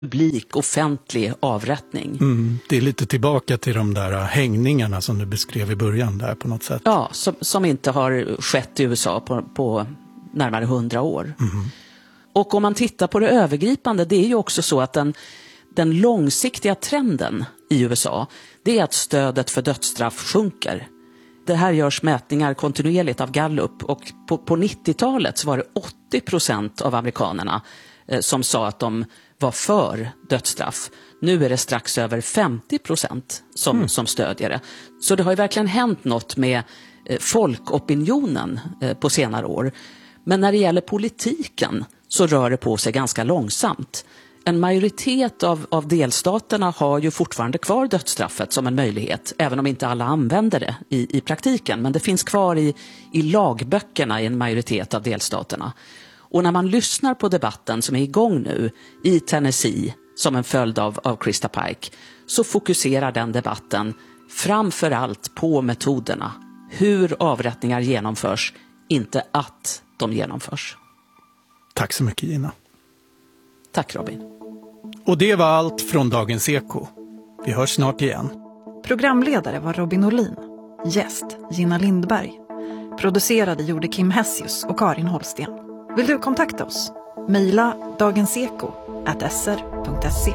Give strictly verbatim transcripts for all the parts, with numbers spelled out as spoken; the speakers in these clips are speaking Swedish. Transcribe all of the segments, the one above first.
publik, offentlig avrättning. Mm, det är lite tillbaka till de där hängningarna som du beskrev i början där på något sätt. Ja, som, som inte har skett i U S A på, på närmare hundra år. Mm. Och om man tittar på det övergripande, det är ju också så att den, den långsiktiga trenden i U S A, det är att stödet för dödsstraff sjunker. Det här görs mätningar kontinuerligt av Gallup, och på, på nittiotalet så var det åttio procent av amerikanerna eh, som sa att de var för dödsstraff. Nu är det strax över femtio procent som, mm. som stödjer det. Så det har ju verkligen hänt något med eh, folkopinionen eh, på senare år. Men när det gäller politiken så rör det på sig ganska långsamt. En majoritet av, av delstaterna har ju fortfarande kvar dödsstraffet som en möjlighet, även om inte alla använder det i, i praktiken. Men det finns kvar i, i lagböckerna i en majoritet av delstaterna. Och när man lyssnar på debatten som är igång nu i Tennessee som en följd av, av Krista Pike, så fokuserar den debatten framför allt på metoderna. Hur avrättningar genomförs, inte att de genomförs. Tack så mycket, Gina. Tack, Robin. Och det var allt från Dagens Eko. Vi hörs snart igen. Programledare var Robin Olin. Gäst Gina Lindberg. Producerade gjorde Kim Hessius och Karin Holsten. Vill du kontakta oss? Maila dagenseko at s r punkt se.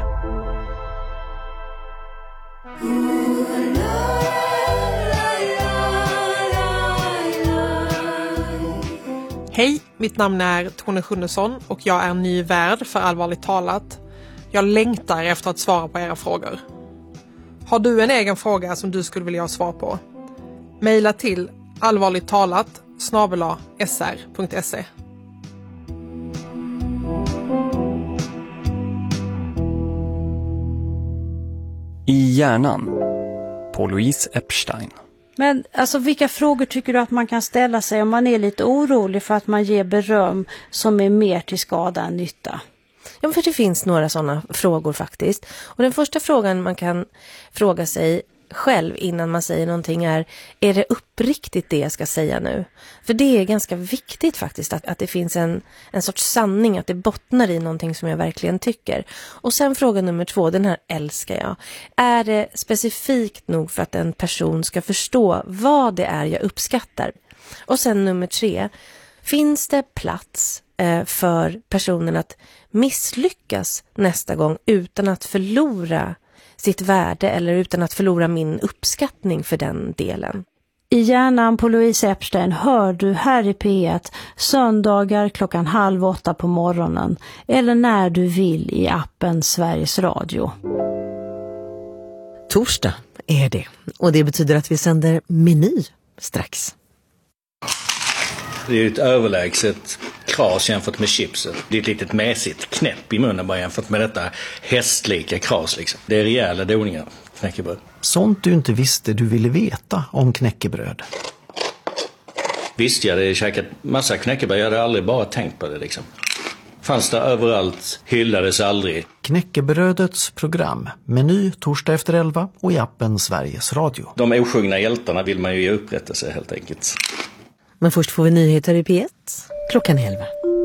Hej, mitt namn är Tone Sjunnesson och jag är ny värd för Allvarligt talat. Jag längtar efter att svara på era frågor. Har du en egen fråga som du skulle vilja ha svar på? Maila till allvarligttalat snabel-a s r punkt se. I hjärnan på Louise Epstein. Men alltså, vilka frågor tycker du att man kan ställa sig om man är lite orolig för att man ger beröm som är mer till skada än nytta? Ja, för det finns några sådana frågor faktiskt. Och den första frågan man kan fråga sig själv innan man säger någonting är: är det uppriktigt det jag ska säga nu? För det är ganska viktigt faktiskt att, att det finns en, en sorts sanning, att det bottnar i någonting som jag verkligen tycker. Och sen fråga nummer två, den här älskar jag. Är det specifikt nog för att en person ska förstå vad det är jag uppskattar? Och sen nummer tre, finns det plats eh, för personen att misslyckas nästa gång utan att förlora sitt värde eller utan att förlora min uppskattning för den delen? I hjärnan på Louise Epstein hör du här i P ett söndagar klockan halv åtta på morgonen eller när du vill i appen Sveriges Radio. Torsdag är det, och det betyder att vi sänder Meny strax. Det är ju ett överlägset kras jämfört med chipset. Det är ett litet mässigt knäpp i munnen bara jämfört med detta hästlika kras liksom. Det är rejäla doningar, knäckebröd. Sånt du inte visste du ville veta om knäckebröd. Visst, jag hade käkat massa knäckebröd. Jag hade aldrig bara tänkt på det liksom. Fanns det överallt, hyllades aldrig. Knäckebrödets program. Meny torsdag efter elva och i appen Sveriges Radio. De osjungna hjältarna vill man ju ge upprättelse helt enkelt. Men först får vi nyheter i P ett klockan elva.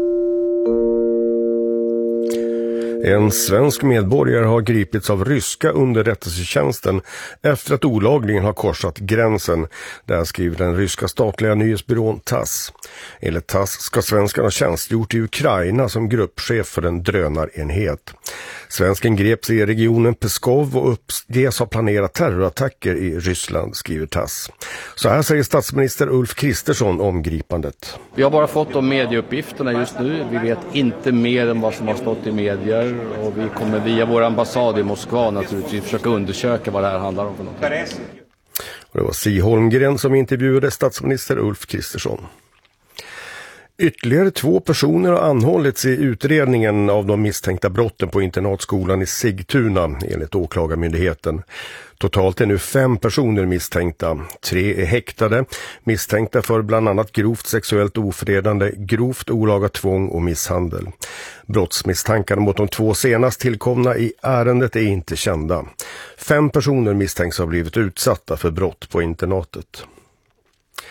En svensk medborgare har gripits av ryska underrättelsetjänsten efter att olagligen har korsat gränsen. Där skriver den ryska statliga nyhetsbyrån Tass. Enligt Tass ska svenskarna ha tjänstgjort i Ukraina som gruppchef för en drönarenhet. Svensken greps i regionen Peskov och uppges ha planerat terrorattacker i Ryssland, skriver Tass. Så här säger statsminister Ulf Kristersson om gripandet. Vi har bara fått de medieuppgifterna just nu. Vi vet inte mer än vad som har stått i medier. Och vi kommer via vår ambassad i Moskva naturligtvis försöka undersöka vad det här handlar om för något. Och det var Si Holmgren som intervjuade statsminister Ulf Kristersson. Ytterligare två personer har anhållits i utredningen av de misstänkta brotten på internatskolan i Sigtuna enligt åklagarmyndigheten. Totalt är nu fem personer misstänkta. Tre är häktade, misstänkta för bland annat grovt sexuellt ofredande, grovt olaga tvång och misshandel. Brottsmisstankarna mot de två senast tillkomna i ärendet är inte kända. Fem personer misstänks ha blivit utsatta för brott på internatet.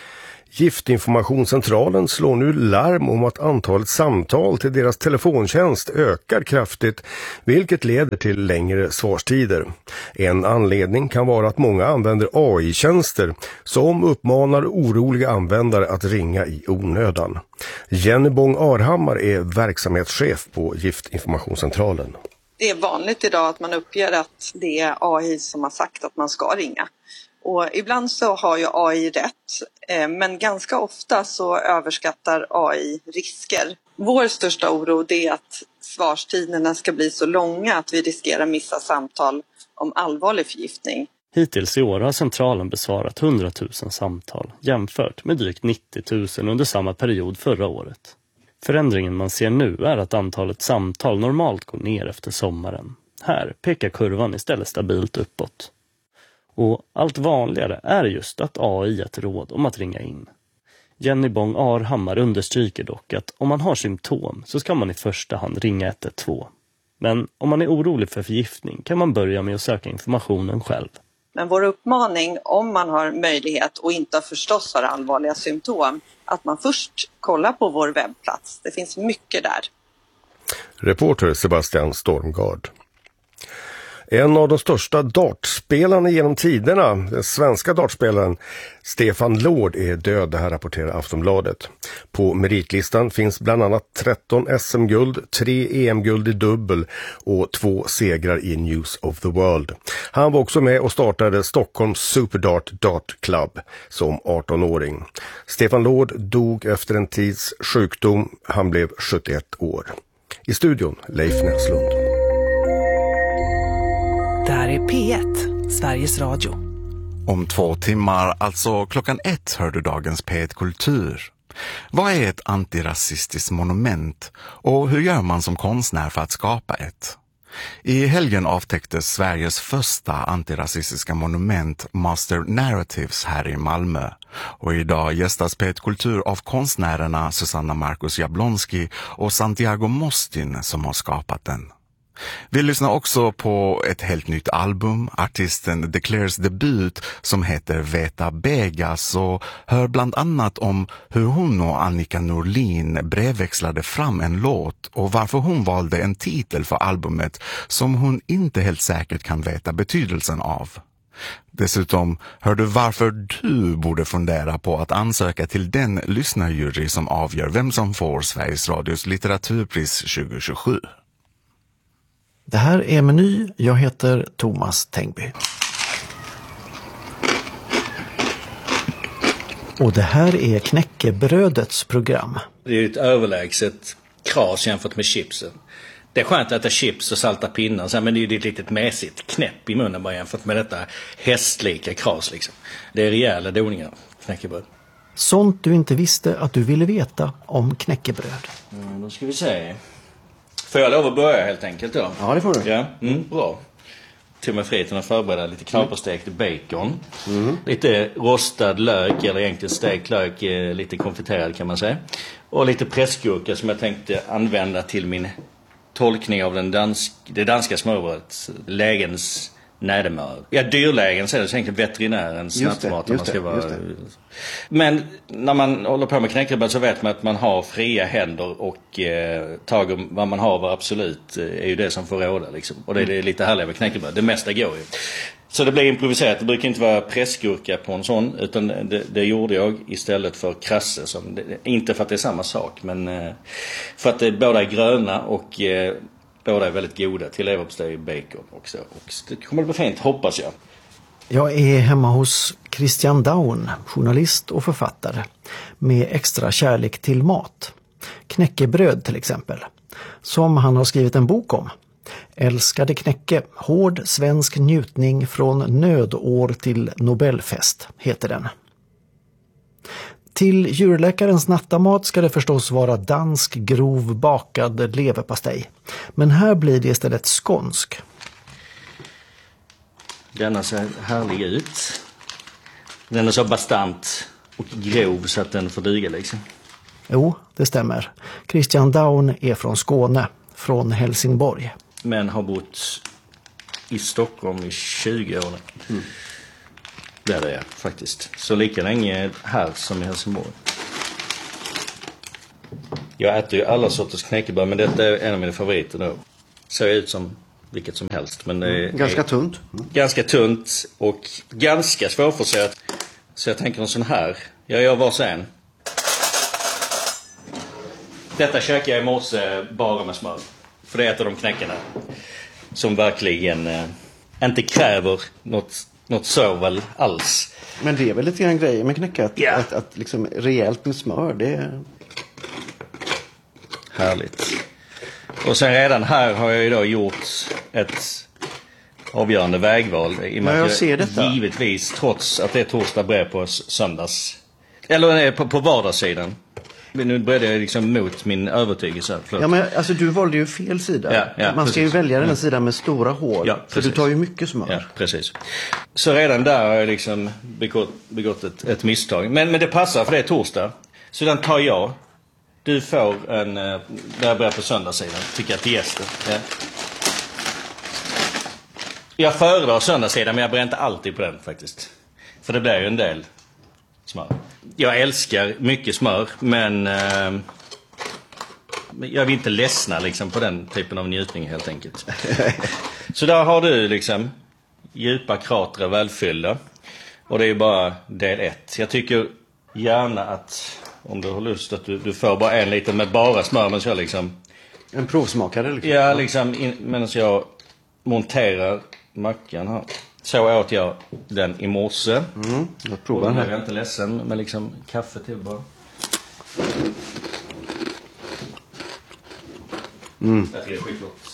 Giftinformationscentralen slår nu larm om att antalet samtal till deras telefontjänst ökar kraftigt, vilket leder till längre svarstider. En anledning kan vara att många använder A I-tjänster som uppmanar oroliga användare att ringa i onödan. Jenny Bong Arhammar är verksamhetschef på Giftinformationscentralen. Det är vanligt idag att man uppger att det är A I som har sagt att man ska ringa. Och ibland så har ju A I rätt, men ganska ofta så överskattar A I risker. Vår största oro är att svarstiderna ska bli så långa att vi riskerar missa samtal om allvarlig förgiftning. Hittills i år har centralen besvarat hundratusen samtal jämfört med drygt nittio tusen under samma period förra året. Förändringen man ser nu är att antalet samtal normalt går ner efter sommaren. Här pekar kurvan istället stabilt uppåt. Och allt vanligare är just att A I ett råd om att ringa in. Jenny Bong Arhammar understryker dock att om man har symptom så ska man i första hand ringa ett ett två. Men om man är orolig för förgiftning kan man börja med att söka informationen själv. Men vår uppmaning, om man har möjlighet och inte förstås har allvarliga symptom, att man först kollar på vår webbplats. Det finns mycket där. Reporter Sebastian Stormgard. En av de största dartspelarna genom tiderna, den svenska dartspelaren Stefan Lord, är död, det här rapporterar Aftonbladet. På meritlistan finns bland annat tretton S M-guld, tre E M-guld i dubbel och två segrar i News of the World. Han var också med och startade Stockholms Superdart Dart Club som arton-åring. Stefan Lord dog efter en tids sjukdom, han blev sjuttioett år. I studion Leif Näslund. Det här är P ett, Sveriges Radio. Om två timmar, alltså klockan ett, hör du dagens P ett Kultur. Vad är ett antirasistiskt monument och hur gör man som konstnär för att skapa ett? I helgen avtäcktes Sveriges första antirasistiska monument Master Narratives här i Malmö. Och idag gästas P ett Kultur av konstnärerna Susanna Marcus Jablonski och Santiago Mostin som har skapat den. Vi lyssnar också på ett helt nytt album, artisten Declares debut, som heter Veta Begas, och hör bland annat om hur hon och Annika Norlin brevväxlade fram en låt och varför hon valde en titel för albumet som hon inte helt säkert kan veta betydelsen av. Dessutom hör du varför du borde fundera på att ansöka till den lyssnarjury som avgör vem som får Sveriges Radios litteraturpris tjugo tjugosju. Det här är Meny. Jag heter Thomas Tengby. Och det här är knäckebrödets program. Det är ett överlägset kras jämfört med chipsen. Det är skönt att äta chips och salta pinnar, men det är ju ett litet mässigt knäpp i munnen bara jämfört med detta hästlika kras liksom. Det är rejäla doningar, knäckebröd. Sånt du inte visste att du ville veta om knäckebröd. Mm, då ska vi se. Får jag lov att börja helt enkelt då? Ja, det får du. Ja, mm, bra. Tog mig friheten att förbereda lite knaperstekt bacon. Mm. Lite rostad lök, eller egentligen stekt lök, lite konfiterad kan man säga. Och lite pressgurka som jag tänkte använda till min tolkning av den dansk, det danska smörbrödet. Lägens närdemör. Ja, dyrlägen så är det så enkelt veterinärens snabbmat om man ska vara. Men när man håller på med knäckebröd så vet man att man har fria händer och eh, tag om vad man har var absolut eh, är ju det som får råda liksom. Och det är det lite härliga med knäckebröd. Det mesta går ju. Så det blir improviserat. Det brukar inte vara pressgurka på en sån, utan det, det gjorde jag istället för krasse. Som det, inte för att det är samma sak, men eh, för att det båda är gröna och eh, båda är väldigt goda till leverpastej, bacon också. Och det kommer att bli fint, hoppas jag. Jag är hemma hos Christian Daun, journalist och författare, med extra kärlek till mat. Knäckebröd till exempel, som han har skrivit en bok om. Älskade knäcke, hård svensk njutning från nödår till Nobelfest, heter den. Till djurläkarens nattamat ska det förstås vara dansk grov bakad leverpastej. Men här blir det istället skånsk. Denna ser härlig ut. Den är så bastant och grov så att den får duga liksom. Jo, det stämmer. Christian Daun är från Skåne, från Helsingborg. Men har bott i Stockholm i tjugo år. Mm. blir det faktiskt. Så lika länge här som i Helsingborg. Jag äter ju alla sorters knäckebröd, men detta är en av mina favoriter då. Ser ut som vilket som helst. Men det är, mm, ganska tunt. Mm. Ganska tunt och ganska svårforcerat. Så jag tänker en sån här. Jag gör var sen. Detta käkar jag i morse bara med smör. För det är ett av de knäckarna som verkligen eh, inte kräver något, något sövel alls. Men det är väl lite grann grejer med knäcka. Att, yeah. att, att liksom rejält med smör, det är... Härligt. Och sen redan här har jag ju då gjort ett avgörande vägval. I och med ja, jag att ser detta. Givetvis, trots att det är torsdag, bred på söndags. Eller på, på vardagssidan. Nu började jag liksom mot min övertygelse. Ja, men alltså du valde ju fel sida. Ja, ja, Man ska precis. ju välja den ja. sidan med stora hål. Ja, för du tar ju mycket smör. Ja, precis. Så redan där har jag liksom begått, begått ett, ett misstag. Men, men det passar för det är torsdag. Så den tar jag. Du får en, där jag börjar på söndagssidan, tycker jag, till gäster. Ja. Jag föredrar söndagssidan, men jag börjar inte alltid på den faktiskt. För det blir ju en del smör. Jag älskar mycket smör, men eh, jag vill inte ledsna liksom på den typen av njutning helt enkelt. Så där har du liksom djupa krater välfyllda. Och det är ju bara del ett. Jag tycker gärna att, om du har lust, att du, du får bara en liten med bara smör, men så jag liksom... En provsmakare liksom? Ja, liksom in, medan jag monterar mackan här. Så åt jag den i morse. Mm, jag provar den här. här. Jag är inte ledsen med liksom kaffe till bara. Mm. Jag tycker det är skitgott.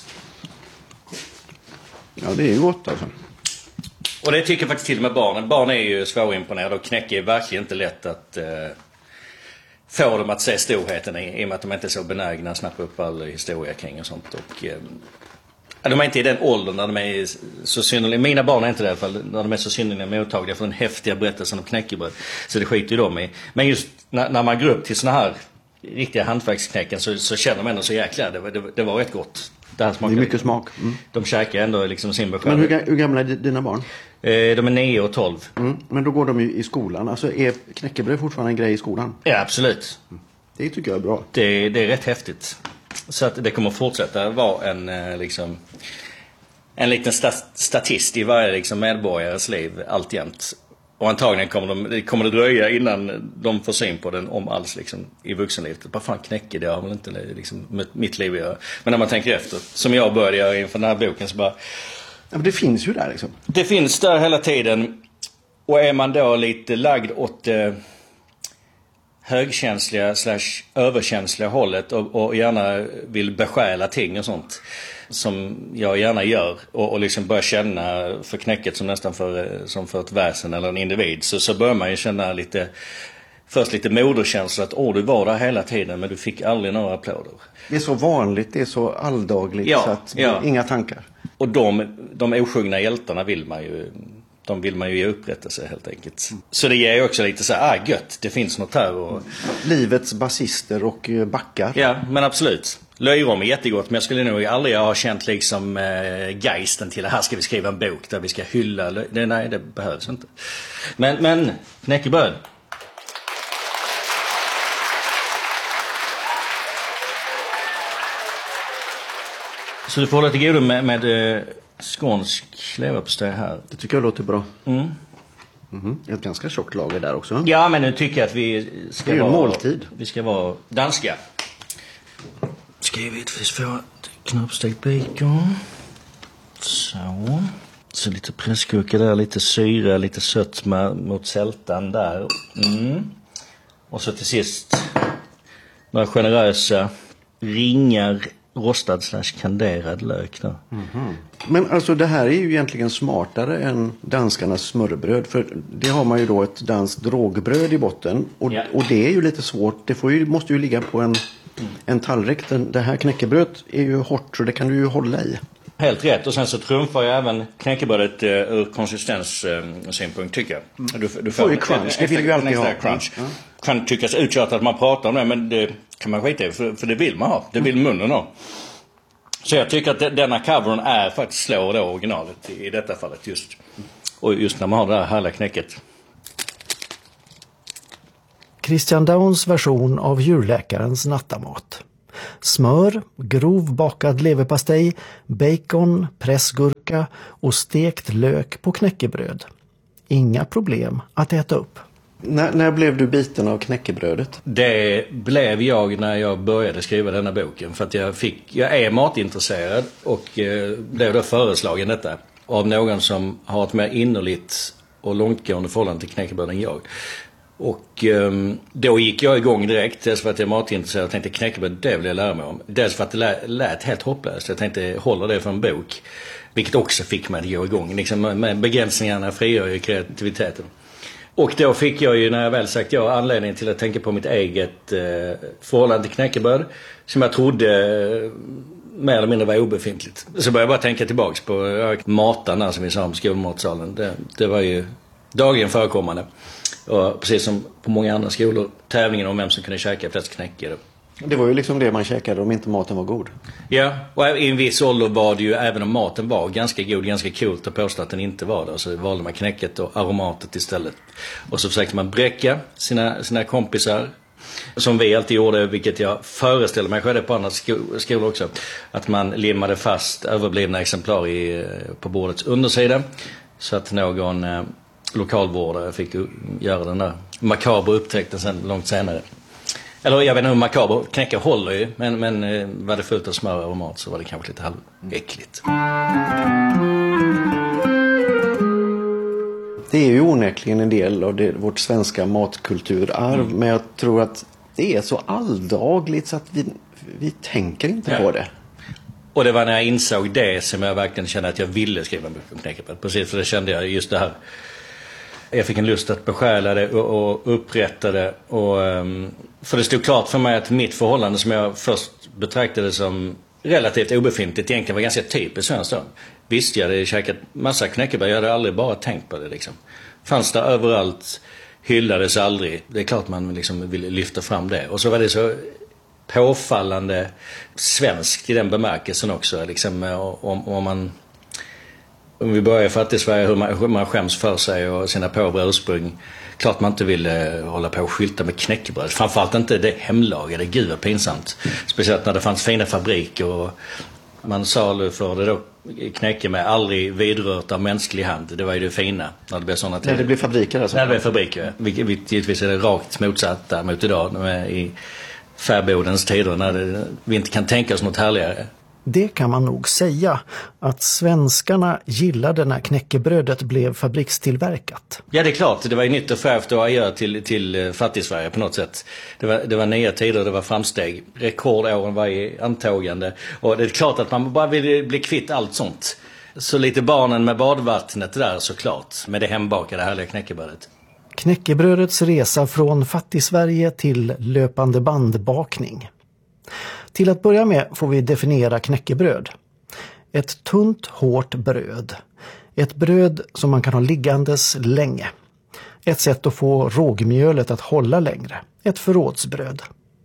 Ja, det är ju gott alltså. Och det tycker jag faktiskt till med barnen. Barn är ju svårimponerade och knäcker är verkligen inte lätt att eh, få dem att se storheten i, i och med att de inte är så benägna att snappa upp all historia kring och sånt. Och, eh, de är inte i den åldern när de är så synnerligen, mina barn är inte det i alla fall, när de är så synnerligen mottagliga för den häftiga berättelsen om knäckebröd. Så det skiter ju de i. Men just när, när man går upp till såna här riktiga hantverksknäcken så, så känner de ändå så jäkla, det, det, det var rätt gott. Det, här det är mycket smak. Mm. De käkar ändå liksom sin beskärd. Men hur, hur gamla är dina barn? Eh, de är nio och tolv. Mm. Men då går de ju i skolan. Alltså är knäckebröd fortfarande en grej i skolan? Ja, absolut. Mm. Det tycker jag är bra. Det, det är rätt häftigt. Så att det kommer fortsätta vara en eh, liksom en liten stat- statist i varje liksom medborgares liv alltjämt. Och antagligen kommer, de, det kommer det dröja innan de får syn på den om alls liksom, i vuxenlivet. Vad fan knäcker det har väl inte liksom, med mitt liv att göra. Men när man tänker efter, som jag började göra inför den här boken, så bara... Ja, men det finns ju där liksom. Det finns där hela tiden. Och är man då lite lagd åt eh, högkänsliga slash överkänsliga hållet och, och gärna vill besjäla ting och sånt, som jag gärna gör, och, och liksom börja känna för knäcket som nästan för, som för ett väsen eller en individ, så, så börjar man ju känna lite, först lite moderkänsla att åh, du var där hela tiden men du fick aldrig några applåder. Det är så vanligt, det är så alldagligt, ja, så att ja. Inga tankar. Och de, de osjungna hjältarna vill man ju, de vill man ju ge upprättelse helt enkelt. Mm. Så det ger ju också lite så här, ah gött, det finns något här. Och... livets basister och backar. Ja, men absolut. Löjrom är jättegott, men jag skulle nog aldrig ha känt liksom eh, geisten till det här ska vi skriva en bok där vi ska hylla. Det, nej, det behövs inte. Men, men knäckebröd. Så du får hålla till godo med, med eh, skånsk leverpastej här. Det tycker jag låter bra. Mm. Mm-hmm. Ett ganska tjockt lager där också. Ja, men nu tycker jag att vi ska det är vara... måltid. Vi ska vara danska. Ska vi givetvis få knappstekt bacon. Så. Så lite pressgurka där, lite syra, lite sött med, mot sältan där. Mm. Och så till sist några generösa ringar rostad slash kanderad lök där. Mm-hmm. Men alltså det här är ju egentligen smartare än danskarnas smörrebröd, för det har man ju då ett danskt drogbröd i botten och, yeah. och det är ju lite svårt, det får ju, måste ju ligga på en, mm. en tallrik. Den, det här knäckebrödet är ju hårt så det kan du ju hålla i. Helt rätt, och sen så trumfar jag även knäckebrödet uh, ur konsistenssynpunkt uh, tycker jag. Mm. Du, du får, får ju crunch, det vill vi alltid ha. Crunch. Mm. Kan tyckas uttjatat att man pratar om det, men det kan man skita i, för, för det vill man ha. Det vill munnen ha. Så jag tycker att denna covern är faktiskt slår då originalet i, i detta fallet just. Och just när man har det här härliga knäcket. Christian Downs version av djurläkarens nattamat. Smör, grov bakad leverpastej, bacon, pressgurka och stekt lök på knäckebröd. Inga problem att äta upp. När, när blev du biten av knäckebrödet? Det blev jag när jag började skriva denna boken. För att jag, fick, jag är matintresserad och eh, blev då föreslagen detta av någon som har ett mer innerligt och långtgående förhållande till knäckebröd än jag. Och um, då gick jag igång direkt. Dels för att jag är matintresserad och tänkte knäckebröd, det vill jag lära mig om. Dels för att det lät, lät helt hopplöst. Jag tänkte hålla det för en bok. Vilket också fick mig att gå igång. Liksom med begränsningarna frigör ju kreativiteten. Och då fick jag ju, när jag väl sagt ja, anledning till att tänka på mitt eget eh, förhållande till knäckebröd. Som jag trodde eh, mer eller mindre var obefintligt. Så började jag bara tänka tillbaks på eh, matarna som vi sa om skolmatsalen. Det, det var ju dagligen förekommande. Och precis som på många andra skolor, tävlingen om vem som kunde käka flest knäcke. Det var ju liksom det man käkade om inte maten var god. Ja, och i en viss ålder var det ju, även om maten var ganska god, ganska kul att påstå att den inte var det. Så valde man knäcket och aromatet istället. Och så försökte man bräcka sina, sina kompisar. Som vi alltid gjorde, vilket jag föreställer mig skedde på andra sko- skolor också. Att man limmade fast överblivna exemplar i, på bordets undersida. Så att någon eh, lokalvårdare fick göra den där makabra upptäckten sen långt senare. Eller jag vet inte hur makaber, knäcka håller ju, men, men eh, var det fullt av smör och mat så var det kanske lite halväckligt. Det är ju onekligen en del av det, vårt svenska matkulturarv, mm. men jag tror att det är så alldagligt så att vi, vi tänker inte ja. på det. Och det var när jag insåg det som jag verkligen kände att jag ville skriva en bok om knäckebröd. Precis, för det kände jag just det här. Jag fick en lust att besjäla det och, och upprätta det. Och, um, för det stod klart för mig att mitt förhållande som jag först betraktade som relativt obefintligt egentligen var ganska typiskt svenskt då. Visst, jag hade käkat massa knäckebröd. Jag hade aldrig bara tänkt på det liksom. Fanns där överallt, hyllades aldrig. Det är klart man liksom ville lyfta fram det. Och så var det så påfallande svenskt i den bemärkelsen också. Liksom, om, om man... Om vi börjar fatta i Sverige hur man, hur man skäms för sig och sina påbröd ursprung. Klart man inte ville hålla på och skylta med knäckebröd. Framförallt inte det hemlagade. Gud vad pinsamt. Speciellt när det fanns fina fabriker och man saluförde då knäcke med aldrig vidrört av mänsklig hand. Det var ju det fina när det blev sådana tider. När det blev fabriker alltså? När det blev fabriker. Vilket givetvis är det rakt motsatta mot idag. I fäbodens tider när det, vi inte kan tänka oss något härligare. Det kan man nog säga, att svenskarna gillade när knäckebrödet blev fabrikstillverkat. Ja, det är klart. Det var ju nytt och färft att göra till, till fattig-Sverige på något sätt. Det var, det var nya tider, det var framsteg. Rekordåren var i antågande. Och det är klart att man bara ville bli kvitt allt sånt. Så lite barnen med badvattnet där såklart. Med det hembakade härliga knäckebrödet. Knäckebrödets resa från fattig-Sverige till löpande bandbakning. Till att börja med får vi definiera knäckebröd. Ett tunt, hårt bröd. Ett bröd som man kan ha liggandes länge. Ett sätt att få rågmjölet att hålla längre. Ett förrådsbröd.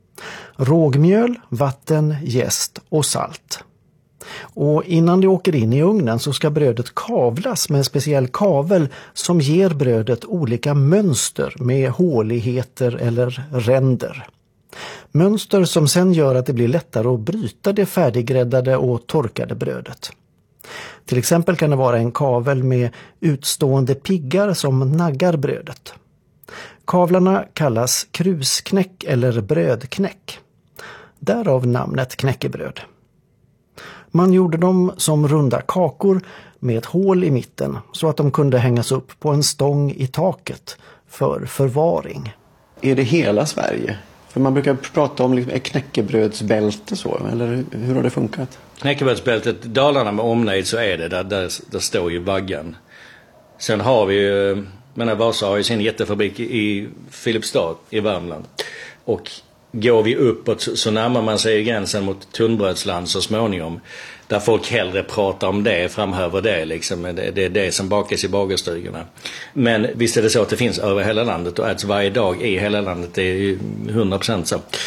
Rågmjöl, vatten, jäst och salt. Och innan det åker in i ugnen så ska brödet kavlas med en speciell kavel som ger brödet olika mönster med håligheter eller ränder. Mönster som sen gör att det blir lättare att bryta det färdiggräddade och torkade brödet. Till exempel kan det vara en kavel med utstående piggar som naggar brödet. Kavlarna kallas krusknäck eller brödknäck. Därav namnet knäckebröd. Man gjorde dem som runda kakor med ett hål i mitten så att de kunde hängas upp på en stång i taket för förvaring. Är det hela Sverige? För man brukar prata om liksom, knäckebrödsbälte så, eller hur har det funkat? Knäckebrödsbältet, Dalarna med omnejd så är det, där, där, där står ju vaggan. Sen har vi ju, menar Vasa har ju sin jättefabrik i Filipstad i Värmland. Och går vi uppåt så, så närmar man sig gränsen mot tunnbrödsland så småningom. Där folk hellre pratar om det, framhäver det liksom. Det, det är det som bakas i bagarstugorna. Men visst är det så att det finns över hela landet och äts varje dag i hela landet. Det är ju hundra procent så.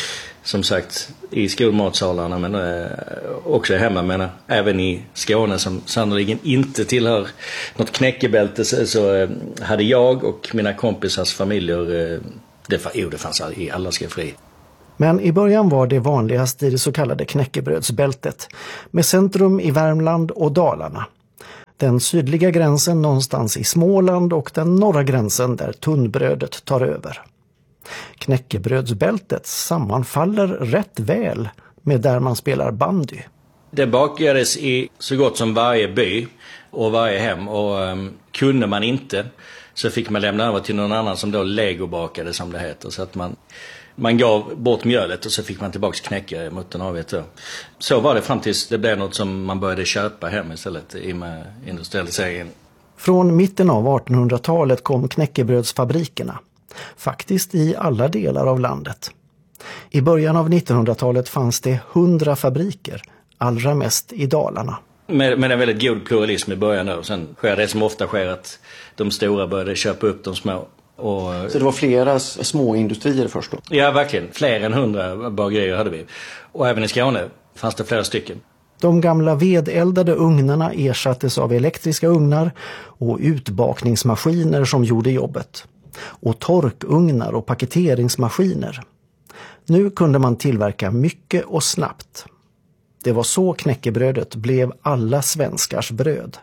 som sagt i skolmatsalarna men eh, också hemma. Men även i Skåne som sannolikt inte tillhör något knäckebälte så, så eh, hade jag och mina kompisars familjer, eh, det, jo, det fanns i alla skafferi. Men i början var det vanligast i det så kallade knäckebrödsbältet med centrum i Värmland och Dalarna. Den sydliga gränsen någonstans i Småland och den norra gränsen där tunnbrödet tar över. Knäckebrödsbältet sammanfaller rätt väl med där man spelar bandy. Det bakades i så gott som varje by och varje hem och um, kunde man inte så fick man lämna över till någon annan som då legobakade som det heter. Så att man, man gav bort mjölet och så fick man tillbaka knäckemutten av det. Så var det fram tills det blev något som man började köpa hem istället i med industrialiseringen. Från mitten av artonhundratalet kom knäckebrödsfabrikerna. Faktiskt i alla delar av landet. I början av nittonhundratalet fanns det hundra fabriker, allra mest i Dalarna. Med, med en väldigt god pluralism i början då. Sen sker det som ofta sker att de stora började köpa upp de små. Och... Så det var flera små industrier först då? Ja, verkligen. Fler än hundra bagerier hade vi. Och även i Skåne fanns det flera stycken. De gamla vedeldade ugnarna ersattes av elektriska ugnar och utbakningsmaskiner som gjorde jobbet. Och torkugnar och paketeringsmaskiner. Nu kunde man tillverka mycket och snabbt. Det var så knäckebrödet blev alla svenskars bröd.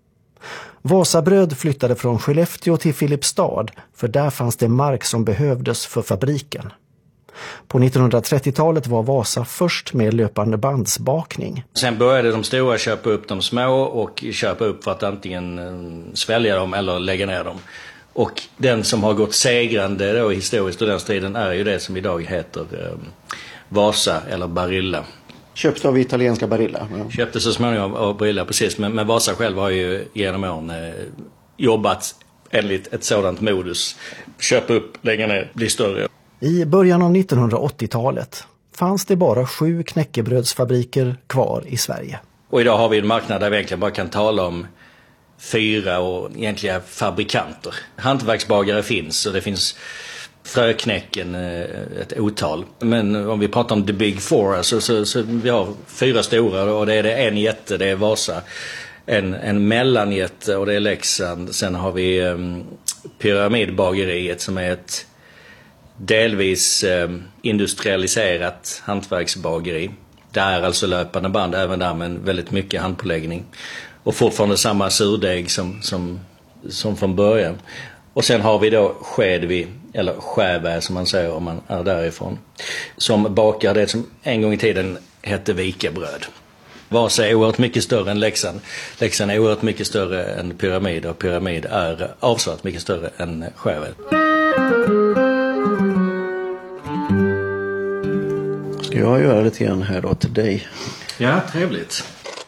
Vasabröd flyttade från Skellefteå till Filipstad för där fanns det mark som behövdes för fabriken. På nittonhundratrettiotalet var Vasa först med löpande bandsbakning. Sen började de stora köpa upp de små och köpa upp för att antingen svälja dem eller lägga ner dem. Och den som har gått segrande då historiskt i den striden är ju det som idag heter eh, Vasa eller Barilla. Köpte av italienska Barilla. Ja. Köpte så småningom av Barilla, precis. Men, men Vasa själv har ju genom åren eh, jobbat enligt ett sådant modus. Köpa upp, lägga ner, bli större. I början av nittonhundraåttiotalet fanns det bara sju knäckebrödsfabriker kvar i Sverige. Och idag har vi en marknad där vi egentligen bara kan tala om fyra och egentliga fabrikanter. Hantverksbagare finns och det finns Fröknäcken ett otal. Men om vi pratar om the big four så, så, så vi har fyra stora och det är det en jätte, det är Vasa. En, en mellanjätte och det är Leksand. Sen har vi um, Pyramidbageriet som är ett delvis um, industrialiserat hantverksbageri. Det är alltså löpande band även där men väldigt mycket handpåläggning. Och fortfarande samma surdeg som, som, som från början. Och sen har vi då Skedvi, eller Skävä som man säger om man är därifrån. Som bakar det som en gång i tiden hette vikabröd. Vasa är oerhört mycket större än Leksand. Leksand är oerhört mycket större än Pyramid och Pyramid är avsevärt mycket större än Skävä. Ska jag göra lite grann här då till dig? Ja, trevligt.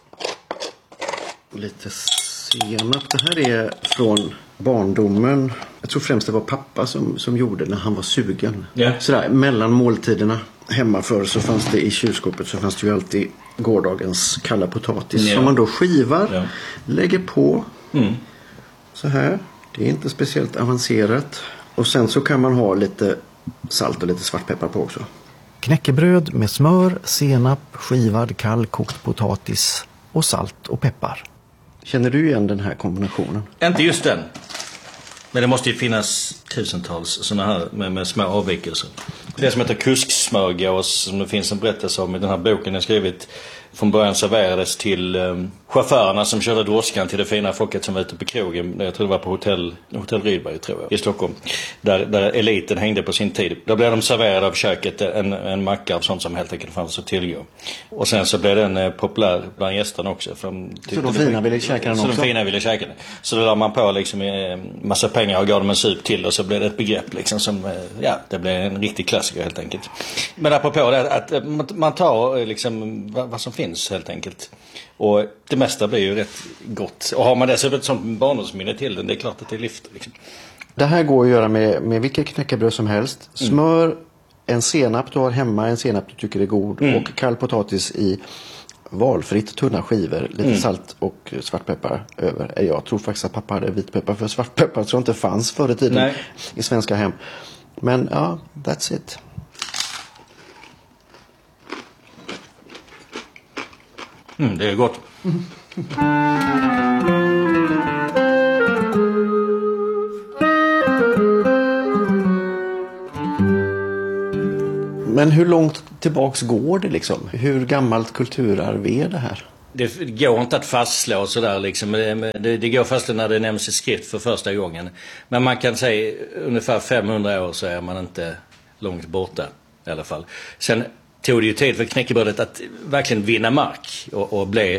Lite senap. Det här är från barndomen. Jag tror främst det var pappa som, som gjorde när han var sugen. Yeah. Sådär, mellan måltiderna hemma för så fanns det i kylskåpet så fanns det ju alltid gårdagens kalla potatis. Yeah. Som man då skivar, yeah. lägger på. Mm. Så här. Det är inte speciellt avancerat. Och sen så kan man ha lite salt och lite svartpeppar på också. Knäckebröd med smör, senap, skivad kallkokt potatis och salt och peppar. Känner du igen den här kombinationen? Inte just den. Men det måste ju finnas tusentals sådana här med, med små avvikelser. Det som heter kusksmörgås som det finns en berättelse om i den här boken jag skrivit. Från början serverades till um, chaufförerna som körde droskan till det fina folket som var ute på krogen. Jag tror det var på hotell, hotell Rydberg tror jag, i Stockholm. Där, där eliten hängde på sin tid. Då blev de serverade av köket en, en macka av sånt som helt enkelt fanns att tillgå. Och sen så blev den eh, populär bland gästerna också. För de, så de fina ville käka den så också? Så de fina ville käka den. Så då la man på liksom eh, massa pengar och gav dem en sup till och så blev det ett begrepp liksom som, eh, ja, det blev en riktig klassiker helt enkelt. Men apropå det att, att man tar eh, liksom vad, vad som finns helt enkelt. Och det mesta blir ju rätt gott. Och har man dessutom ett sånt barndomsminne till den, det är klart att det lyfter. Liksom. Det här går att göra med, med vilka knäckebröd som helst. Smör, mm. en senap du har hemma, en senap du tycker är god. Mm. Och kall potatis i valfritt tunna skivor. Lite mm. salt och svartpeppar över. Jag tror faktiskt att pappa hade vitpeppar för svartpeppar. Så det inte fanns förr i tiden. Nej. I svenska hem. Men ja, that's it. Mm, det är gott. Men hur långt tillbaks går det liksom? Hur gammalt kulturarv är det här? Det går inte att fastslå sådär liksom. Det, det går att fastslå när det nämns i skrift för första gången. Men man kan säga ungefär femhundra år så är man inte långt borta i alla fall. Sen tog det ju tid för knäckebrödet att verkligen vinna mark och, och bli,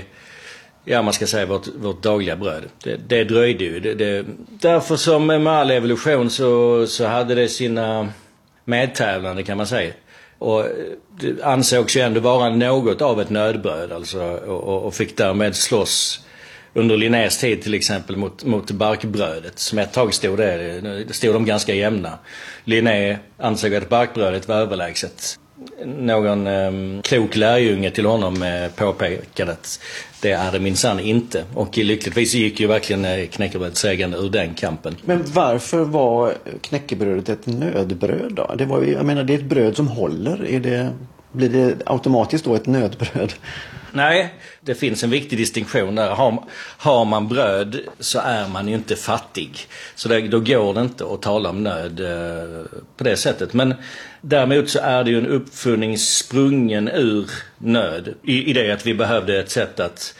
ja man ska säga, vårt, vårt dagliga bröd. Det, det dröjde ju. Det, det, därför som med all evolution så, så hade det sina medtävlande kan man säga. Och det ansågs ju ändå vara något av ett nödbröd alltså, och, och fick därmed slåss under Linnés tid till exempel mot, mot barkbrödet som ett tag stod där, stod de ganska jämna. Linné ansåg att barkbrödet var överlägset. Någon um, klok lärjunge till honom uh, påpekade att det är det minsann inte. Och lyckligtvis gick ju verkligen uh, knäckebrödet segrande ur den kampen. Men varför var knäckebrödet ett nödbröd då? Det var ju, jag menar, det är ett bröd som håller. Är det, blir det automatiskt då ett nödbröd? Nej, det finns en viktig distinktion där. Har, har man bröd så är man ju inte fattig. Så det, då går det inte att tala om nöd eh, på det sättet. Men däremot så är det ju en uppfunning sprungen ur nöd. I, i det att vi behövde ett sätt att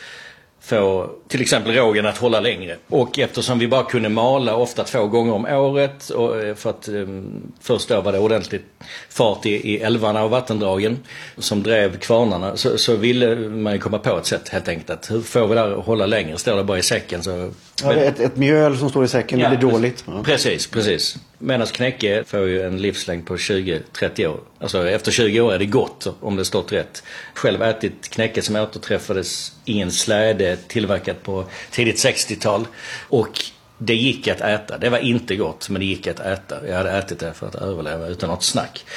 få till exempel rågen att hålla längre. Och eftersom vi bara kunde mala ofta två gånger om året och för att um, först då var det ordentligt fart i, i älvarna och vattendragen som drev kvarnarna så, så ville man ju komma på ett sätt helt enkelt att hur får vi där att hålla längre? Står det bara i säcken så... Ja, det är ett, ett mjöl som står i säcken, ja, det blir dåligt. Ja. Precis, precis. Medan knäcke får ju en livslängd på tjugo till trettio år. Alltså efter tjugo år är det gott om det stått rätt. Själv ätit knäcke som återträffades i en släde tillverkat på tidigt sextiotal. Och det gick att äta. Det var inte gott men det gick att äta. Jag hade ätit det för att överleva utan något snack.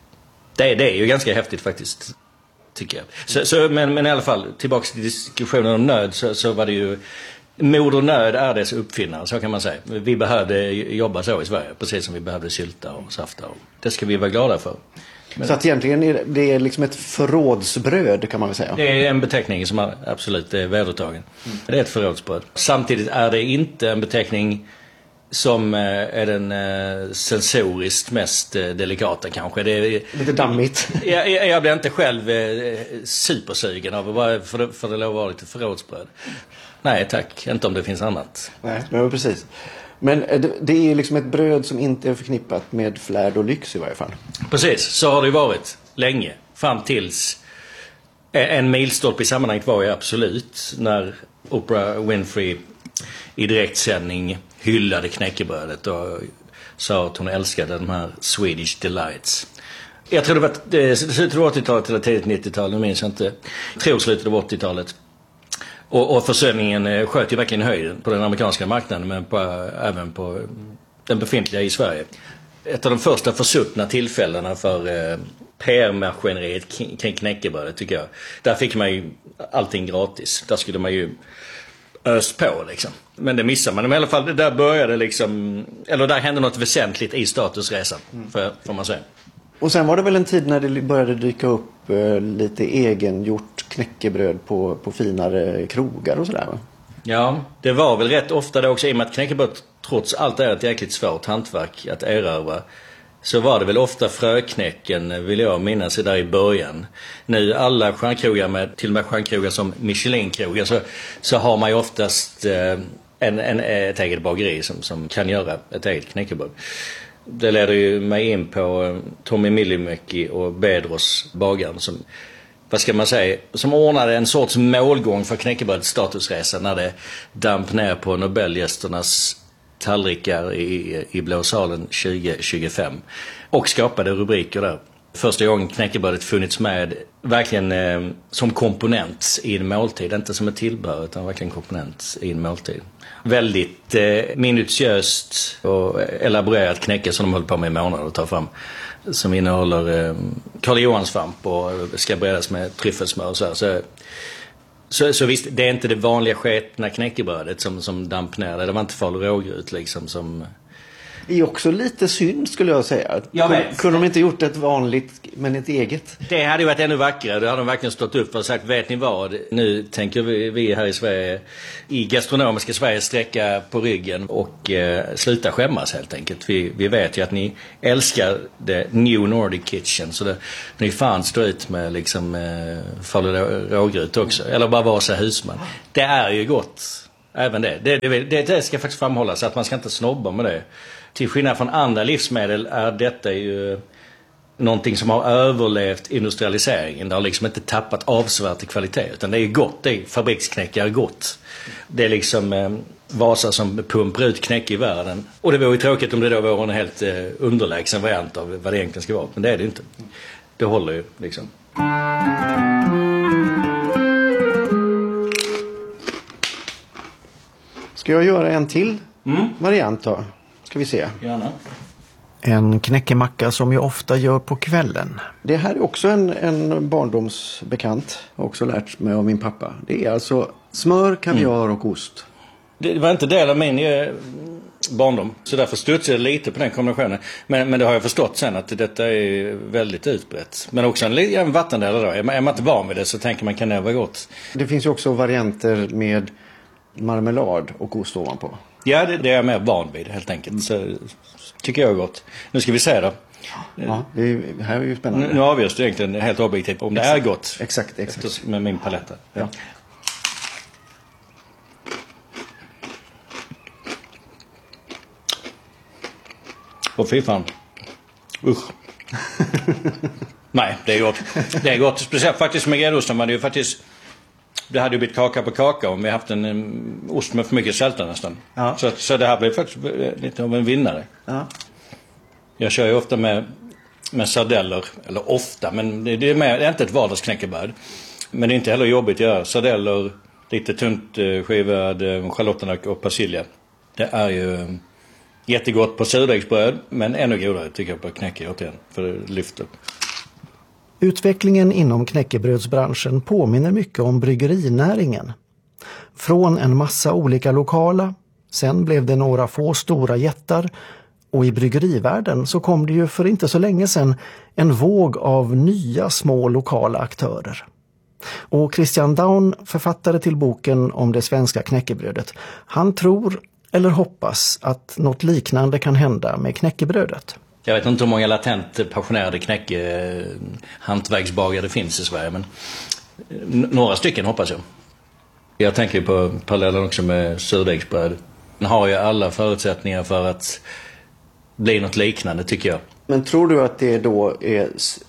Det, det är ju ganska häftigt faktiskt, tycker jag. Så, så, men, men i alla fall, tillbaka till diskussionen om nöd så, så var det ju... Moder nöd är dess uppfinnare, så kan man säga. Vi behövde jobba så i Sverige, precis som vi behövde sylta och safta. Och det ska vi vara glada för. Men så att egentligen är det, det är liksom ett förrådsbröd kan man väl säga. Det är en beteckning som absolut är vedertagen. Mm. Det är ett förrådsbröd. Samtidigt är det inte en beteckning som är den sensoriskt mest delikata kanske. Det är lite dammigt. Jag, jag, jag blir inte själv supersugen av att för, för det lov vara lite förrådsbröd. Nej tack, inte om det finns annat. Nej, men precis. Men det, det är ju liksom ett bröd som inte är förknippat med flärd och lyx i varje fall. Precis, så har det varit länge. Fram tills en milstolpe i sammanhanget var ju absolut när Oprah Winfrey i direktsändning hyllade knäckebrödet och sa att hon älskade de här Swedish Delights. Jag tror det var det, slutet av åttiotalet eller tidigt nittiotal, nu minns jag inte. Jag tror slutet av åttiotalet. Och, och försäljningen sköt ju verkligen höjden på den amerikanska marknaden men på, även på den befintliga i Sverige. Ett av de första försuttna tillfällena för eh, P R-maskineriet kring knäckebrödet tycker jag. Där fick man ju allting gratis. Där skulle man ju öst på liksom. Men det missar man. Men i alla fall där började liksom, eller där hände något väsentligt i statusresan, för, får man säga. Och sen var det väl en tid när det började dyka upp eh, lite egengjort knäckebröd på, på finare krogar och sådär va? Ja, det var väl rätt ofta det också, i och med att knäckebröd trots allt är ett jäkligt svårt hantverk att erövra. Så var det väl ofta fröknäcken, vill jag minnas, där i början. Nu alla stjärnkrogar, med till och med stjärnkrogar som Michelin-krogar, så, så har man ju oftast eh, en, en, ett eget bageri som, som kan göra ett eget knäckebröd. Det leder ju mig in på Tommy Myllymäki och Bedros bagaren som, vad ska man säga, som ordnade en sorts målgång för knäckebrödets statusresa när det damp ner på Nobelgästernas tallrikar i, i Blåsalen tjugo tjugofem och skapade rubriker där. Första gången knäckebrödet funnits med verkligen eh, som komponent i en måltid, inte som ett tillbehör utan verkligen komponent i en måltid. Väldigt eh, minutiöst och elaborerat knäcke som de höll på med i månader att ta fram, som innehåller eh, Karl Johansvamp och ska bredas med tryffelsmör och så här. Så, så, så visst, det är inte det vanliga sketna knäckebrödet som, som damp ner. Det var inte Falu rågryt liksom som är också lite synd skulle jag säga. Jag vet. Kunde de inte gjort ett vanligt men ett eget? Det hade ju varit ännu vackrare. Då hade de verkligen stått upp och sagt, vet ni vad? Nu tänker vi, vi här i Sverige, i gastronomiska Sverige, sträcka på ryggen och eh, sluta skämmas helt enkelt. Vi, vi vet ju att ni älskar det New Nordic Kitchen. Så det, ni fan står ut med liksom eh, Falu rågryt också. Eller bara Vasa husman. Det är ju gott. Även det. Det, det, det. det ska faktiskt framhållas att man ska inte snobba med det. Till skillnad från andra livsmedel är detta ju någonting som har överlevt industrialiseringen. Det har liksom inte tappat avsevärt i kvalitet. Utan det är gott. Det är fabriksknäck är gott. Det är liksom eh, Vasa som pumpar ut knäck i världen. Och det vore ju tråkigt om det då var en helt eh, underlägsen variant av vad det egentligen ska vara. Men det är det inte. Det håller ju liksom. Ska jag göra en till mm. variant då? Ska vi se. Gärna. En knäckemacka som jag ofta gör på kvällen. Det här är också en, en barndomsbekant. Jag har också lärt mig av min pappa. Det är alltså smör, kaviar och ost. Det var inte del av min eh, barndom. Så därför studsade jag lite på den kombinationen. Men, men det har jag förstått sen att detta är väldigt utbrett. Men också en, en vattendel då. Är man, är man inte van vid det så tänker man kan det vara gott. Det finns ju också varianter med marmelad och ost ovanpå. Ja, det, det är jag mer van vid helt enkelt. Så tycker jag är gott. Nu ska vi se då. Ja, det här är ju spännande. Nu, nu avgörs det egentligen helt objektivt om exakt. Det är gott. Exakt, exakt. Efter, med min paletta. Ja. Och fy fan. Usch. Nej, det är gott. Det är gott. Speciellt faktiskt med gräddosten var det ju faktiskt... Det hade ju blivit kaka på kaka om vi haft en um, ost med för mycket sälta nästan. Ja. Så, så det här blev faktiskt lite av en vinnare. Ja. Jag kör ju ofta med, med sardeller. Eller ofta, men det, det, är, med, det är inte ett vardagsknäckebröd. Men det är inte heller jobbigt att göra. Sardeller, lite tunt uh, skivad uh, schalottenlök och persilja. Det är ju um, jättegott på surdegsbröd. Men ännu godare tycker jag på knäckebröd igen. För det lyfter. Utvecklingen inom knäckebrödsbranschen påminner mycket om bryggerinäringen. Från en massa olika lokala, sen blev det några få stora jättar och i bryggerivärlden så kom det ju för inte så länge sedan en våg av nya små lokala aktörer. Och Christian Daun, författare till boken om det svenska knäckebrödet, han tror eller hoppas att något liknande kan hända med knäckebrödet. Jag vet inte hur många latent passionerade knäcke hantverksbagare det finns i Sverige, men några stycken hoppas jag. Jag tänker på parallellen också med surdegsbröd. Den har ju alla förutsättningar för att bli något liknande tycker jag. Men tror du att det då är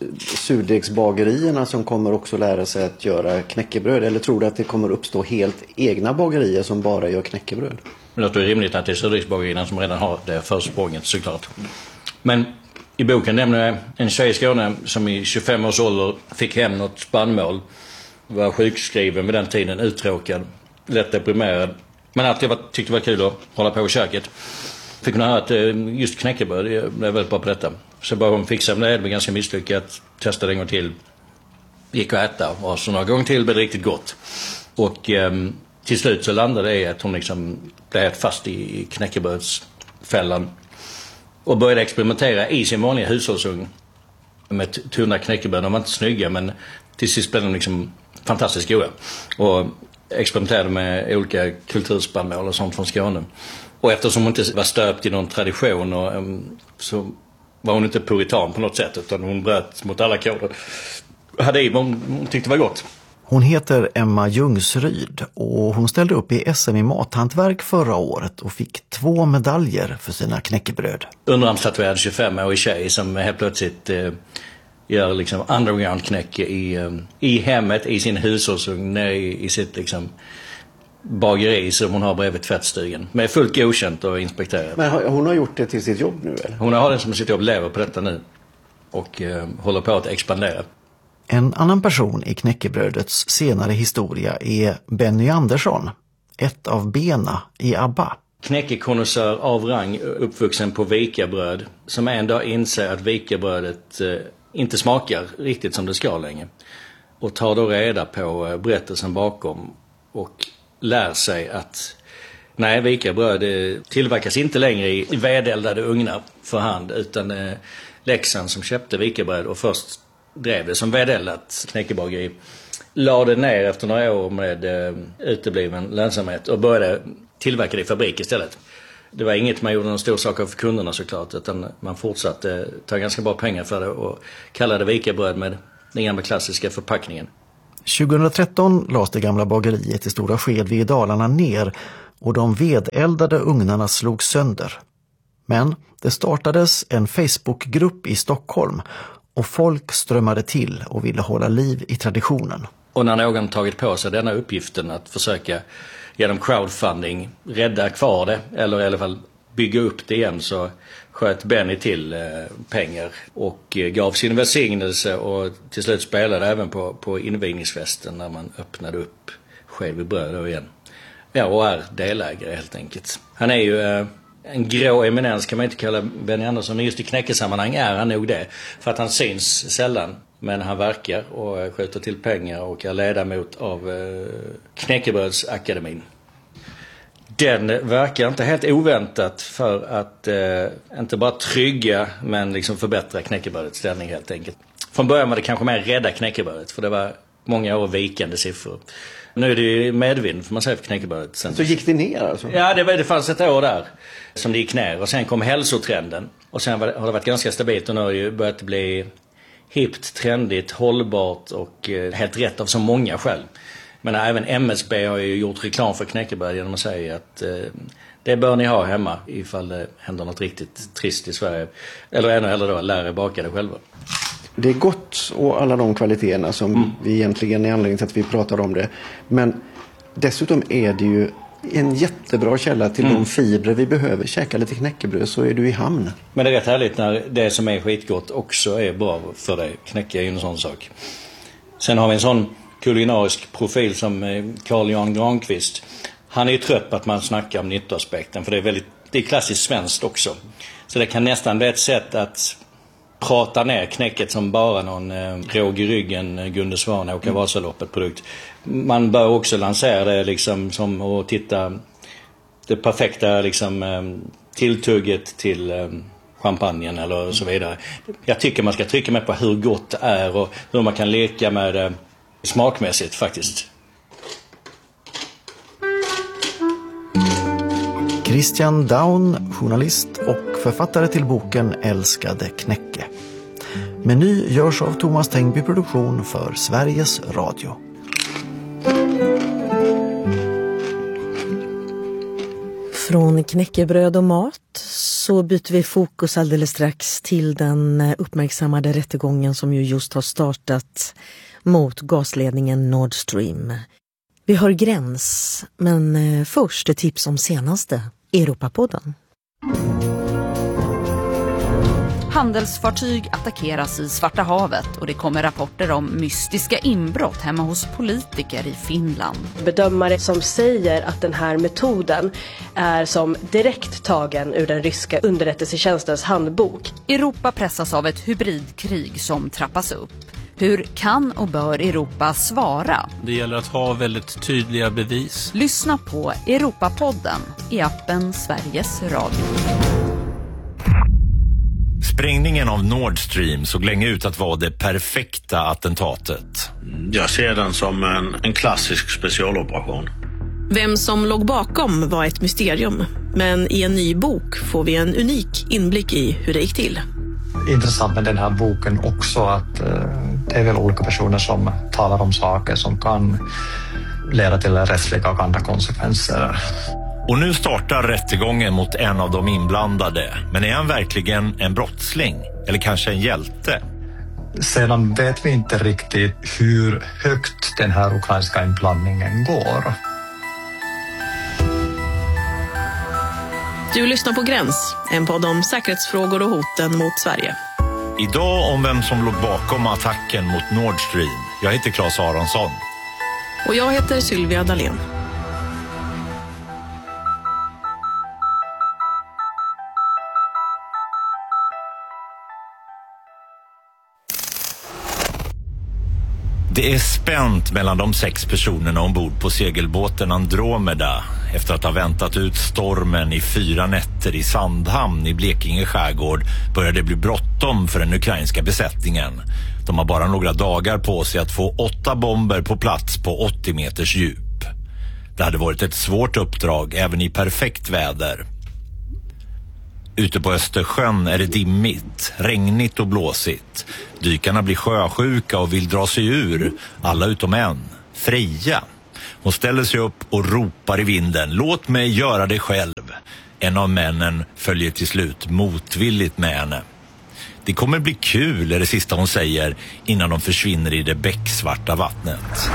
surdegsbagerierna som kommer också lära sig att göra knäckebröd? Eller tror du att det kommer uppstå helt egna bagerier som bara gör knäckebröd? Det låter rimligt att det är surdegsbagerierna som redan har det försprånget såklart. Men i boken nämner jag en tjej i Skåne som i tjugofem års ålder fick hem något spannmål. Var sjukskriven vid den tiden, uttråkad, lätt deprimerad. Men alltid var, tyckte det var kul att hålla på i köket. Fick hon höra att just knäckebröd är väldigt bra på detta. Så bara hon fixade det, det var ganska misslyckat. Testade en gång till. Gick att äta och så några gånger till blev det riktigt gott. Och eh, till slut så landade det i att hon liksom blev helt fast i, i knäckebrödsfällan. Och började experimentera i sin vanliga hushållsugn med tunna knäckebröd. De var inte snygga men till sist blev de liksom fantastiskt goda. Och experimenterade med olika kulturspannmål och sånt från Skåne. Och eftersom hon inte var stöpt i någon tradition och, um, så var hon inte puritan på något sätt utan hon bröt mot alla koder. Hade i vad hon, hon tyckte var gott. Hon heter Emma Ljungsryd och hon ställde upp i S M i mathantverk förra året och fick två medaljer för sina knäckebröd. Underarmstatuerad tjugofem-årig tjej som helt plötsligt eh, gör liksom underground-knäcke i, eh, i hemmet, i sin hushållsugn, i, i sitt liksom bageri som hon har bredvid tvättstugan. Men fullt godkänt och inspekterat. Men hon har gjort det till sitt jobb nu eller? Hon har det som sitt jobb, lever på detta nu och eh, håller på att expandera. En annan person i knäckebrödets senare historia är Benny Andersson, ett av bena i ABBA. Knäckekonnässör av rang, uppvuxen på vikabröd, som en dag inser att vikabrödet eh, inte smakar riktigt som det ska längre. Och tar då reda på eh, berättelsen bakom och lär sig att Nej, Vikabröd tillverkas inte längre i vedeldade ugnar för hand, utan eh, Leksand som köpte Vikabröd och först drev det som vedeldat knäckebageri lade ner efter några år med eh, utebliven lönsamhet och började tillverka det i fabrik istället. Det var inget man gjorde någon stor sak av för kunderna såklart, utan man fortsatte ta ganska bra pengar för det och kallade Vikabröd med den gamla klassiska förpackningen. tjugohundratretton lades det gamla bageriet i Stora Skedvi i Dalarna ner och de vedeldade ugnarna slogs sönder. Men det startades en Facebookgrupp i Stockholm och folk strömmade till och ville hålla liv i traditionen. Och när någon tagit på sig denna uppgiften att försöka genom crowdfunding rädda kvar det, eller i alla fall bygga upp det igen, så sköt Benny till eh, pengar och eh, gav sin välsignelse och till slut spelade även på, på invigningsfesten när man öppnade upp Skedvi bröd igen. Ja, och är delägare helt enkelt. Han är ju eh, en grå eminens, kan man inte kalla Benny Andersson, men just i knäckesammanhang är han nog det. För att han syns sällan, men han verkar och skjuter till pengar och är ledamot av eh, Knäckebrödsakademin. Den verkar inte helt oväntat för att eh, inte bara trygga men liksom förbättra knäckebrödets ställning helt enkelt. Från början var det kanske mer rädda knäckebrödet, för det var många år vikande siffror. Nu är det ju medvind, får man säga, för knäckebrödet. Sen. Så gick det ner alltså? Ja, det, var, det fanns ett år där som det gick ner och sen kom hälsotrenden. Och sen var, har det varit ganska stabilt och nu har det ju börjat bli hippt, trendigt, hållbart och eh, helt rätt av så många skäl. Men även M S B har ju gjort reklam för knäckebröd genom att säga att eh, det bör ni ha hemma ifall det händer något riktigt trist i Sverige. Eller ännu hellre då, lär er baka det själva. Det är gott och alla de kvaliteterna som mm. vi egentligen är anledningen till att vi pratar om det. Men dessutom är det ju en jättebra källa till mm. de fibrer vi behöver. Käka lite knäckebröd så är du i hamn. Men det är rätt härligt när det som är skitgott också är bra för dig. Knäcke är ju en sån sak. Sen har vi en sån kulinarisk profil som Carl Jan Granqvist. Han är ju trött på att man snackar om nyttoaspekten, för det är väldigt, det är klassiskt svenskt också. Så det kan nästan bli ett sätt att prata ner knäcket som bara någon eh, råg i ryggen, Gunde Svan, åka mm. Vasaloppet produkt. Man bör också lansera det liksom som att titta det perfekta liksom eh, tilltugget till eh, champagnen eller så vidare. Jag tycker man ska trycka med på hur gott det är och hur man kan leka med det smakmässigt faktiskt. Christian Daun, journalist och författare till boken Älskade knäcke. Meny görs av Thomas Tengby Produktion för Sveriges Radio. Från knäckebröd och mat så byter vi fokus alldeles strax till den uppmärksammade rättegången som ju just har startat mot gasledningen Nord Stream. Vi har Gräns, men först ett tips om senaste Europapodden. Handelsfartyg attackeras i Svarta havet och det kommer rapporter om mystiska inbrott hemma hos politiker i Finland. Bedömare som säger att den här metoden är som direkt tagen ur den ryska underrättelsetjänstens handbok. Europa pressas av ett hybridkrig som trappas upp. Hur kan och bör Europa svara? Det gäller att ha väldigt tydliga bevis. Lyssna på Europapodden i appen Sveriges Radio. Sprängningen av Nord Stream såg länge ut att vara det perfekta attentatet. Jag ser den som en, en klassisk specialoperation. Vem som låg bakom var ett mysterium. Men i en ny bok får vi en unik inblick i hur det gick till. Intressant med den här boken också att eh, det är väl olika personer som talar om saker som kan leda till rättsliga och andra konsekvenser. Och nu startar rättegången mot en av de inblandade. Men är han verkligen en brottsling? Eller kanske en hjälte? Sedan vet vi inte riktigt hur högt den här ukrainska inblandningen går. Du lyssnar på Gräns, en podd om säkerhetsfrågor och hoten mot Sverige. Idag om vem som låg bakom attacken mot Nord Stream. Jag heter Claes Aronsson. Och jag heter Sylvia Dalén. Det är spänt mellan de sex personerna ombord på segelbåten Andromeda. efter att ha väntat ut stormen i fyra nätter i Sandhamn i Blekinge skärgård börjar det bli bråttom för den ukrainska besättningen. De har bara några dagar på sig att få åtta bomber på plats på åttio meters djup. Det hade varit ett svårt uppdrag även i perfekt väder. Ute på Östersjön är det dimmigt, regnigt och blåsigt. Dykarna blir sjösjuka och vill dra sig ur, alla utom en, Freja. Hon ställer sig upp och ropar i vinden, låt mig göra det själv. En av männen följer till slut motvilligt med henne. Det kommer bli kul, är det sista hon säger innan de försvinner i det becksvarta vattnet.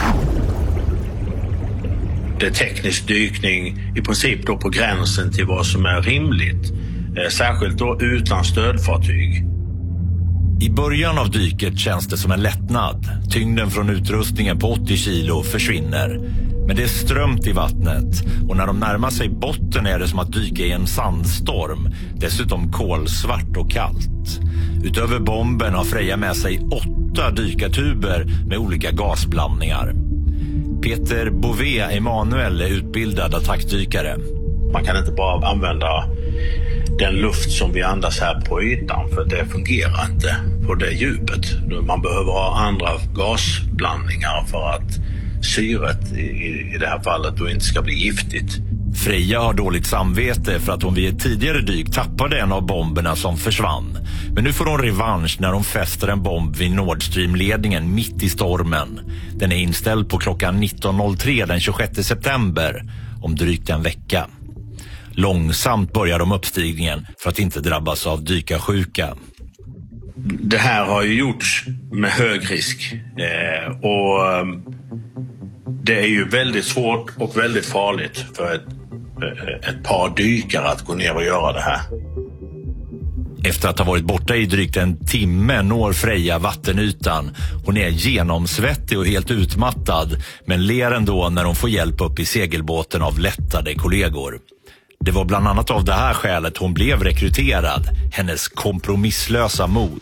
Det är teknisk dykning i princip då på gränsen till vad som är rimligt. Särskilt då utan stödfartyg. I början av dyket känns det som en lättnad. Tyngden från utrustningen på åttio kilo försvinner. Men det är strömt i vattnet och när de närmar sig botten är det som att dyka i en sandstorm. Dessutom kolsvart och kallt. Utöver bomben har Freja med sig åtta dykartuber med olika gasblandningar. Peter Bové Emanuel är utbildad attackdykare. Man kan inte bara använda den luft som vi andas här på ytan, för det fungerar inte på det djupet. Man behöver ha andra gasblandningar för att syret i, i det här fallet då inte ska bli giftigt. Freja har dåligt samvete för att hon vid ett tidigare dyk tappade en av bomberna som försvann. Men nu får hon revansch när hon fäster en bomb vid Nord Stream-ledningen mitt i stormen. Den är inställd på klockan nitton noll tre den tjugosjätte september, om drygt en vecka. Långsamt börjar de uppstigningen för att inte drabbas av dykarsjuka. Det här har ju gjorts med hög risk eh, och eh, det är ju väldigt svårt och väldigt farligt för ett, ett par dykare att gå ner och göra det här. Efter att ha varit borta i drygt en timme når Freja vattenytan. Hon är genomsvettig och helt utmattad, men ler ändå när hon får hjälp upp i segelbåten av lättade kollegor. Det var bland annat av det här skälet hon blev rekryterad, hennes kompromisslösa mod.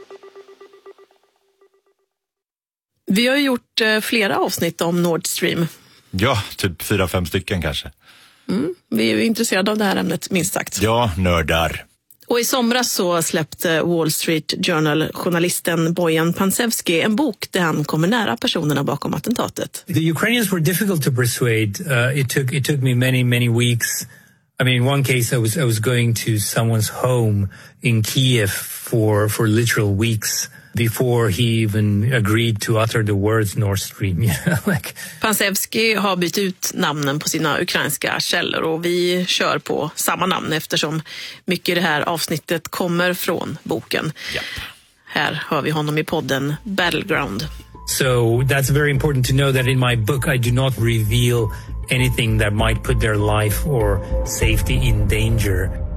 Vi har gjort eh, flera avsnitt om Nord Stream. Ja, typ fyra, fem stycken kanske. Mm, vi är ju intresserade av det här ämnet, minst sagt. Ja, nördar. Och i somras så släppte Wall Street Journal-journalisten Bojan Pansevski en bok där han kommer nära personerna bakom attentatet. The Ukrainians were difficult to persuade. Uh, it took it took me many many weeks. I mean, in one case I was I was going to someone's home in Kiev for for literal weeks before he even agreed to utter the words Nord Stream. like... Pansevski har bytt ut namnen på sina ukrainska källor och vi kör på samma namn eftersom mycket i det här avsnittet kommer från boken. Yep. Här hör vi honom i podden Battleground. So that's very important to know that in my book I do not reveal anything that might put their life or safety in danger.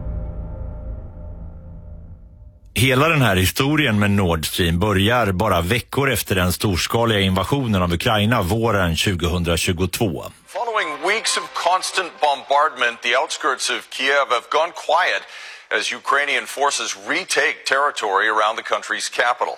Hela den här historien med Nord Stream börjar bara veckor efter den storskaliga invasionen av Ukraina våren tjugohundratjugotvå. Following weeks of constant bombardment, the outskirts of Kiev have gone quiet as Ukrainian forces retake territory around the country's capital.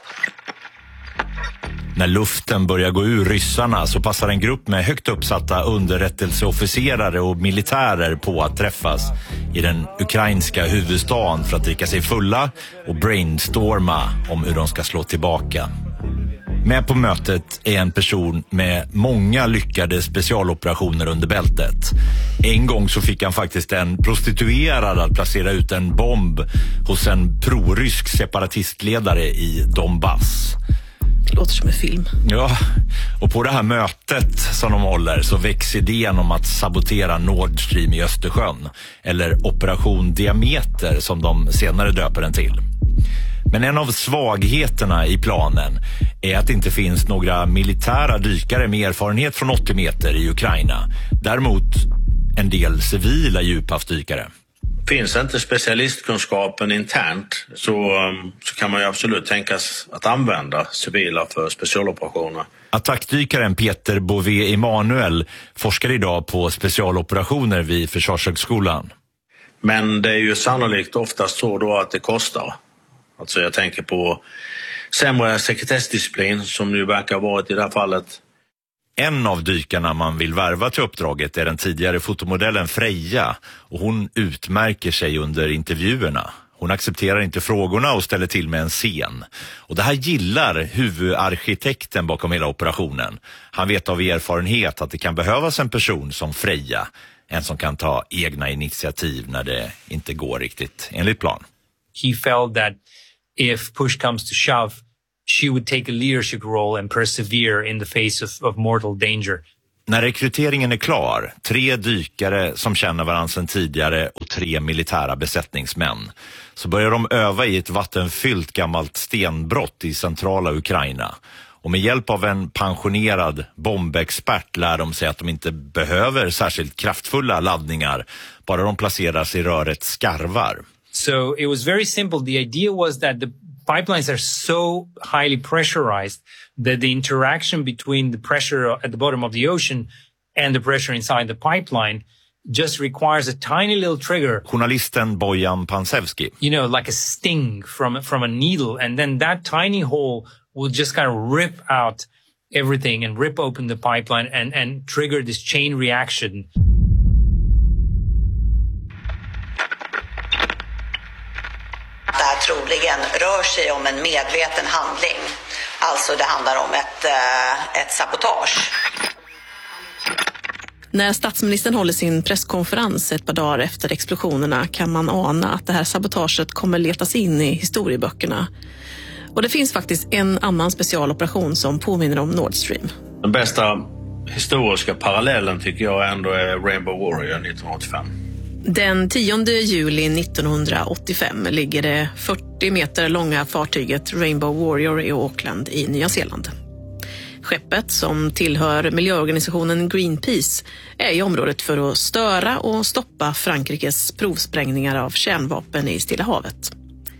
När luften börjar gå ur ryssarna så passar en grupp med högt uppsatta underrättelseofficerare och militärer på att träffas i den ukrainska huvudstaden för att dricka sig fulla och brainstorma om hur de ska slå tillbaka. Med på mötet är en person med många lyckade specialoperationer under bältet. En gång så fick han faktiskt en prostituerad att placera ut en bomb hos en prorysk separatistledare i Donbass. Det låter som en film. Ja, och på det här mötet som de håller så väcks idén om att sabotera Nord Stream i Östersjön, eller Operation Diameter som de senare döper den till. Men en av svagheterna i planen är att det inte finns några militära dykare med erfarenhet från åttio meter i Ukraina. Däremot en del civila djuphavsdykare. Finns inte specialistkunskapen internt så, så kan man ju absolut tänkas att använda civila för specialoperationer. Attackdykaren Peter Bové Emanuel forskar idag på specialoperationer vid Försvarshögskolan. Men det är ju sannolikt oftast så då att det kostar. Alltså jag tänker på sämre sekretessdisciplin som ju verkar ha varit i det här fallet. En av dykarna man vill värva till uppdraget är den tidigare fotomodellen Freja, och hon utmärker sig under intervjuerna. Hon accepterar inte frågorna och ställer till med en scen. Och det här gillar huvudarkitekten bakom hela operationen. Han vet av erfarenhet att det kan behövas en person som Freja. En som kan ta egna initiativ när det inte går riktigt enligt plan. He felt that if push comes to shove, she would take a leadership role and persevere in the face of, of mortal danger. När rekryteringen är klar, tre dykare som känner varandra sedan tidigare och tre militära besättningsmän, så börjar de öva i ett vattenfyllt gammalt stenbrott i centrala Ukraina. Och med hjälp av en pensionerad bombexpert lär de sig att de inte behöver särskilt kraftfulla laddningar, bara de placeras i röret skarvar. So it was very simple. The idea was that the pipelines are so highly pressurized that the interaction between the pressure at the bottom of the ocean and the pressure inside the pipeline just requires a tiny little trigger. Journalisten Bojan Pansevski. You know, like a sting from, from a needle. And then that tiny hole will just kind of rip out everything and rip open the pipeline and, and trigger this chain reaction. Det här troligen rör sig om en medveten handling. Alltså det handlar om ett, ett sabotage. När statsministern håller sin presskonferens ett par dagar efter explosionerna kan man ana att det här sabotaget kommer letas in i historieböckerna. Och det finns faktiskt en annan specialoperation som påminner om Nord Stream. Den bästa historiska parallellen tycker jag ändå är Rainbow Warrior nittonhundraåttiofem. Den tionde juli nittonhundraåttiofem ligger det fyrtio meter långa fartyget Rainbow Warrior i Auckland i Nya Zeeland. Skeppet, som tillhör miljöorganisationen Greenpeace, är i området för att störa och stoppa Frankrikes provsprängningar av kärnvapen i Stilla havet.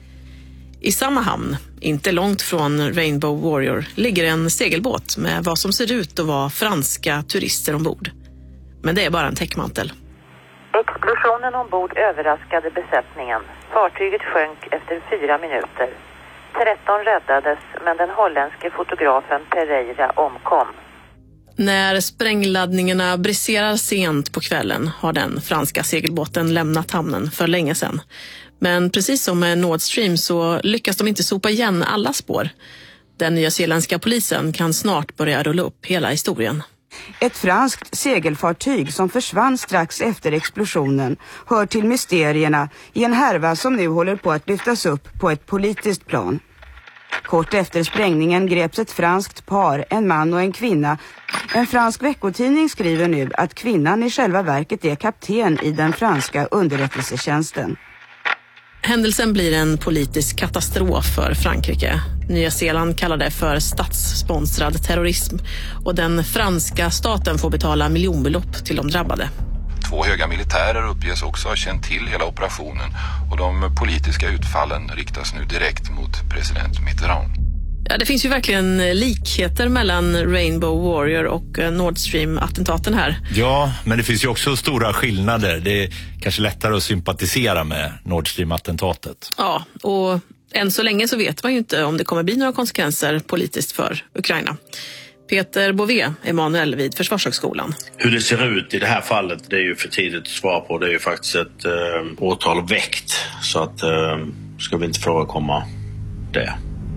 I samma hamn, inte långt från Rainbow Warrior, ligger en segelbåt med vad som ser ut att vara franska turister ombord. Men det är bara en täckmantel. Explosionen ombord överraskade besättningen. Fartyget sjönk efter fyra minuter. tretton räddades, men den holländske fotografen Pereira omkom. När sprängladdningarna briserar sent på kvällen har den franska segelbåten lämnat hamnen för länge sedan. Men precis som med Nord Stream så lyckas de inte sopa igen alla spår. Den nyzeeländska polisen kan snart börja rulla upp hela historien. Ett franskt segelfartyg som försvann strax efter explosionen hör till mysterierna i en härva som nu håller på att lyftas upp på ett politiskt plan. Kort efter sprängningen greps ett franskt par, en man och en kvinna. En fransk veckotidning skriver nu att kvinnan i själva verket är kapten i den franska underrättelsetjänsten. Händelsen blir en politisk katastrof för Frankrike. Nya Zeeland kallar det för statssponsrad terrorism och den franska staten får betala miljonbelopp till de drabbade. Två höga militärer uppges också ha känt till hela operationen och de politiska utfallen riktas nu direkt mot president Mitterrand. Ja, det finns ju verkligen likheter mellan Rainbow Warrior och Nord Stream-attentaten här. Ja, men det finns ju också stora skillnader. Det är kanske lättare att sympatisera med Nord Stream-attentatet. Ja, och än så länge så vet man ju inte om det kommer bli några konsekvenser politiskt för Ukraina. Peter Bové, Emanuel vid Försvarshögskolan. Hur det ser ut i det här fallet, det är ju för tidigt att svara på. Det är ju faktiskt ett äh, åtal väckt, så att äh, ska vi inte förekomma det.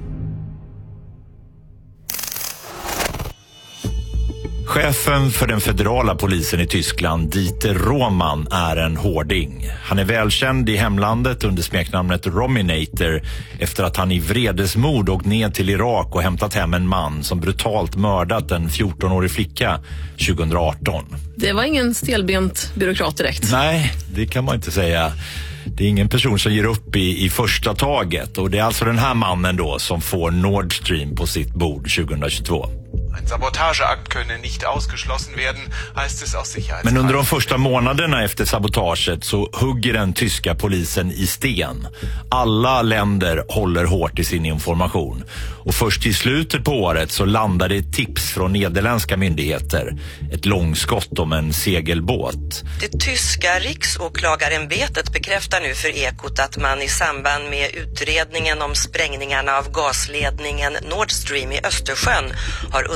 Chefen för den federala polisen i Tyskland, Dieter Roman, är en hårding. Han är välkänd i hemlandet under smeknamnet Rominator efter att han i vredesmod åkt ned till Irak och hämtat hem en man som brutalt mördat en fjortonårig flicka tjugoarton. Det var ingen stelbent byråkrat direkt. Nej, det kan man inte säga. Det är ingen person som ger upp i, i första taget, och det är alltså den här mannen då som får Nord Stream på sitt bord tjugohundratjugotvå. Ein Sabotageakt könne nicht ausgeschlossen werden, heißt es aus Sicherheitsgründen. Men under de första månaderna efter sabotaget så hugger den tyska polisen i sten. Alla länder håller hårt i sin information. Och först i slutet på året så landar det ett tips från nederländska myndigheter. Ett långskott om en segelbåt. Det tyska riksåklagarämbetet bekräftar nu för Ekot att man i samband med utredningen om sprängningarna av gasledningen Nord Stream i Östersjön har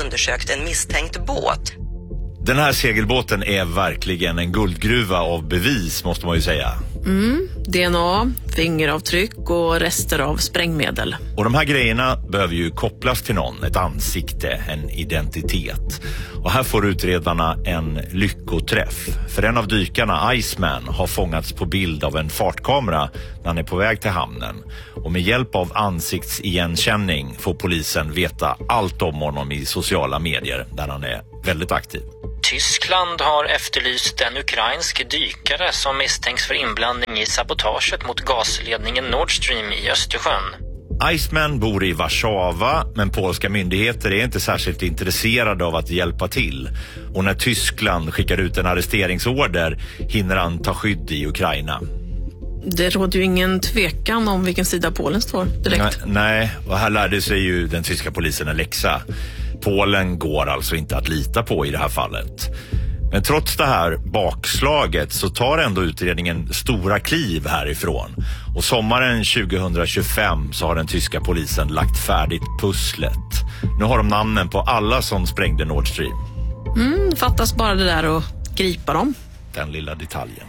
undersökt en misstänkt båt. Den här segelbåten är verkligen en guldgruva av bevis, måste man ju säga. Mm, D N A, fingeravtryck och rester av sprängmedel. Och de här grejerna behöver ju kopplas till någon, ett ansikte, en identitet. Och här får utredarna en lyckoträff. För en av dykarna, Iceman, har fångats på bild av en fartkamera när han är på väg till hamnen. Och med hjälp av ansiktsigenkänning får polisen veta allt om honom i sociala medier där han är väldigt aktiv. Tyskland har efterlyst en ukrainsk dykare som misstänks för inblandning i sabotaget mot gasledningen Nord Stream i Östersjön. Iceman bor i Warszawa, men polska myndigheter är inte särskilt intresserade av att hjälpa till. Och när Tyskland skickar ut en arresteringsorder hinner han ta skydd i Ukraina. Det råder ju ingen tvekan om vilken sida Polen står direkt. Nej, nej, och här lärde sig ju den tyska polisen en läxa. Polen går alltså inte att lita på i det här fallet. Men trots det här bakslaget så tar ändå utredningen stora kliv härifrån. Och sommaren tjugohundratjugofem så har den tyska polisen lagt färdigt pusslet. Nu har de namnen på alla som sprängde Nord Stream. Mm, fattas bara det där att gripa dem. Den lilla detaljen.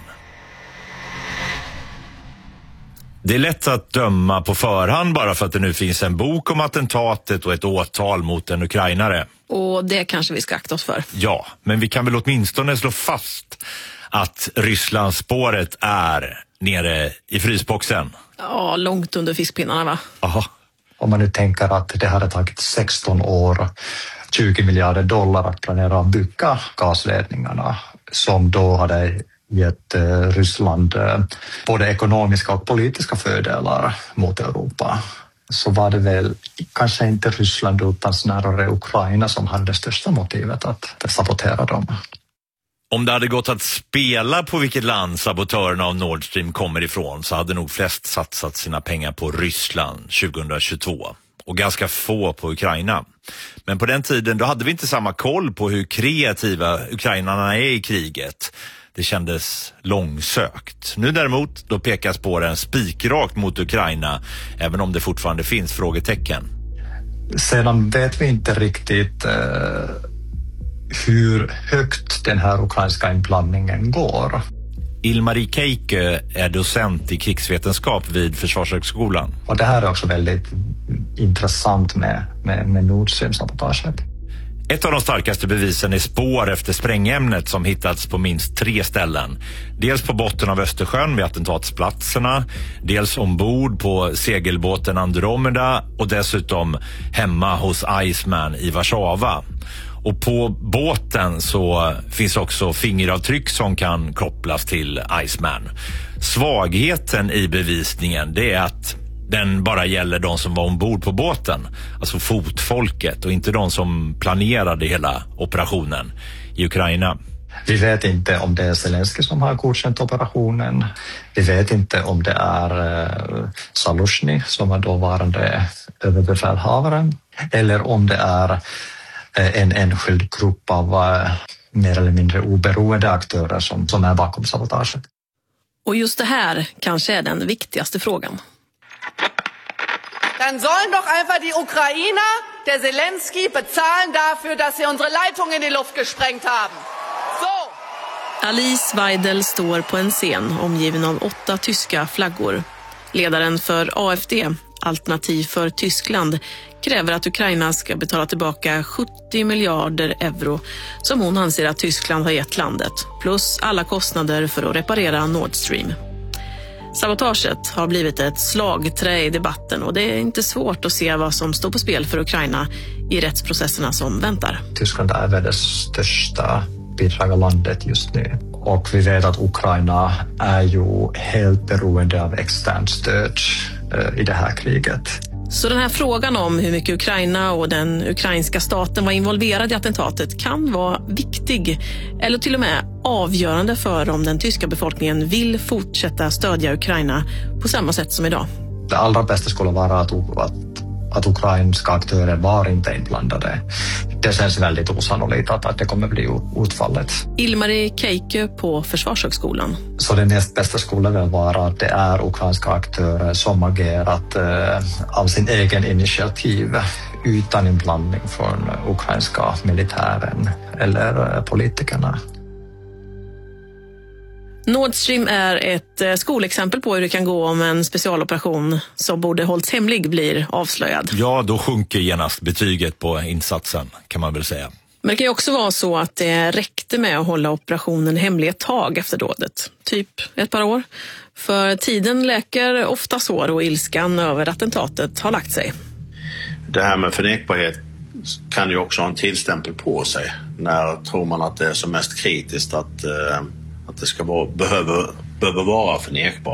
Det är lätt att döma på förhand bara för att det nu finns en bok om attentatet och ett åtal mot en ukrainare. Och det kanske vi ska akta oss för. Ja, men vi kan väl åtminstone slå fast att Rysslands spåret är nere i frysboxen. Ja, långt under fiskpinnarna, va? Aha. Om man nu tänker att det hade tagit sexton år, tjugo miljarder dollar att planera och bygga gasledningarna som då hade gett eh, Ryssland eh, både ekonomiska och politiska fördelar mot Europa, så var det väl kanske inte Ryssland utan snarare Ukraina som hade det största motivet att sabotera dem. Om det hade gått att spela på vilket land sabotörerna av Nord Stream kommer ifrån så hade nog flest satsat sina pengar på Ryssland tjugohundratjugotvå och ganska få på Ukraina. Men på den tiden då hade vi inte samma koll på hur kreativa ukrainarna är i kriget. Det kändes långsökt. Nu däremot, då pekas spåren spikrakt mot Ukraina, även om det fortfarande finns frågetecken. Sedan vet vi inte riktigt eh, hur högt den här ukrainska inblandningen går. Ilmari Keikö är docent i krigsvetenskap vid Försvarshögskolan. Och det här är också väldigt intressant med, med, med Nord Stream-sabotaget. Ett av de starkaste bevisen är spår efter sprängämnet som hittats på minst tre ställen. Dels på botten av Östersjön vid attentatsplatserna, dels ombord på segelbåten Andromeda och dessutom hemma hos Iceman i Warszawa. Och på båten så finns också fingeravtryck som kan kopplas till Iceman. Svagheten i bevisningen det är att den bara gäller de som var ombord på båten, alltså fotfolket och inte de som planerade hela operationen i Ukraina. Vi vet inte om det är Zelensky som har godkänt operationen. Vi vet inte om det är eh, Zaluzhny som är dåvarande överbefälhavaren eller om det är eh, en enskild grupp av eh, mer eller mindre oberoende aktörer som, som är bakom sabotaget. Och just det här kanske är den viktigaste frågan. Dann sollen doch einfach die Ukrainer der Zelensky bezahlen dafür, dass sie unsere Leitung in die Luft gesprengt haben. So! Alice Weidel står på en scen omgiven av åtta tyska flaggor. Ledaren för A F D, Alternativ för Tyskland, kräver att Ukraina ska betala tillbaka sjuttio miljarder euro som hon anser att Tyskland har gett landet, plus alla kostnader för att reparera Nord Stream. Sabotaget har blivit ett slagträ i debatten och det är inte svårt att se vad som står på spel för Ukraina i rättsprocesserna som väntar. Tyskland är väl det största bidragarlandet just nu och vi vet att Ukraina är ju helt beroende av externt stöd i det här kriget. Så den här frågan om hur mycket Ukraina och den ukrainska staten var involverad i attentatet kan vara viktig eller till och med avgörande för om den tyska befolkningen vill fortsätta stödja Ukraina på samma sätt som idag. Det allra bästa skulle vara att, att, att ukrainska aktörer var inte inblandade. Det känns väldigt osannolikt att, att det kommer bli utfallet. Ilmari Keikö på Försvarshögskolan. Så det näst bästa skulle väl vara att det är ukrainska aktörer som agerat eh, av sin egen initiativ utan inblandning från ukrainska militären eller politikerna. Nord Stream är ett skolexempel på hur det kan gå om en specialoperation som borde hållits hemlig blir avslöjad. Ja, då sjunker genast betyget på insatsen, kan man väl säga. Men det kan ju också vara så att det räckte med att hålla operationen hemlig ett tag efter dådet. Typ ett par år. För tiden läker ofta sår och ilskan över attentatet har lagt sig. Det här med förnekbarhet kan ju också ha en tillstämpel på sig. När tror man att det är som mest kritiskt att, att det ska vara, behöver, behöver vara förnekbart.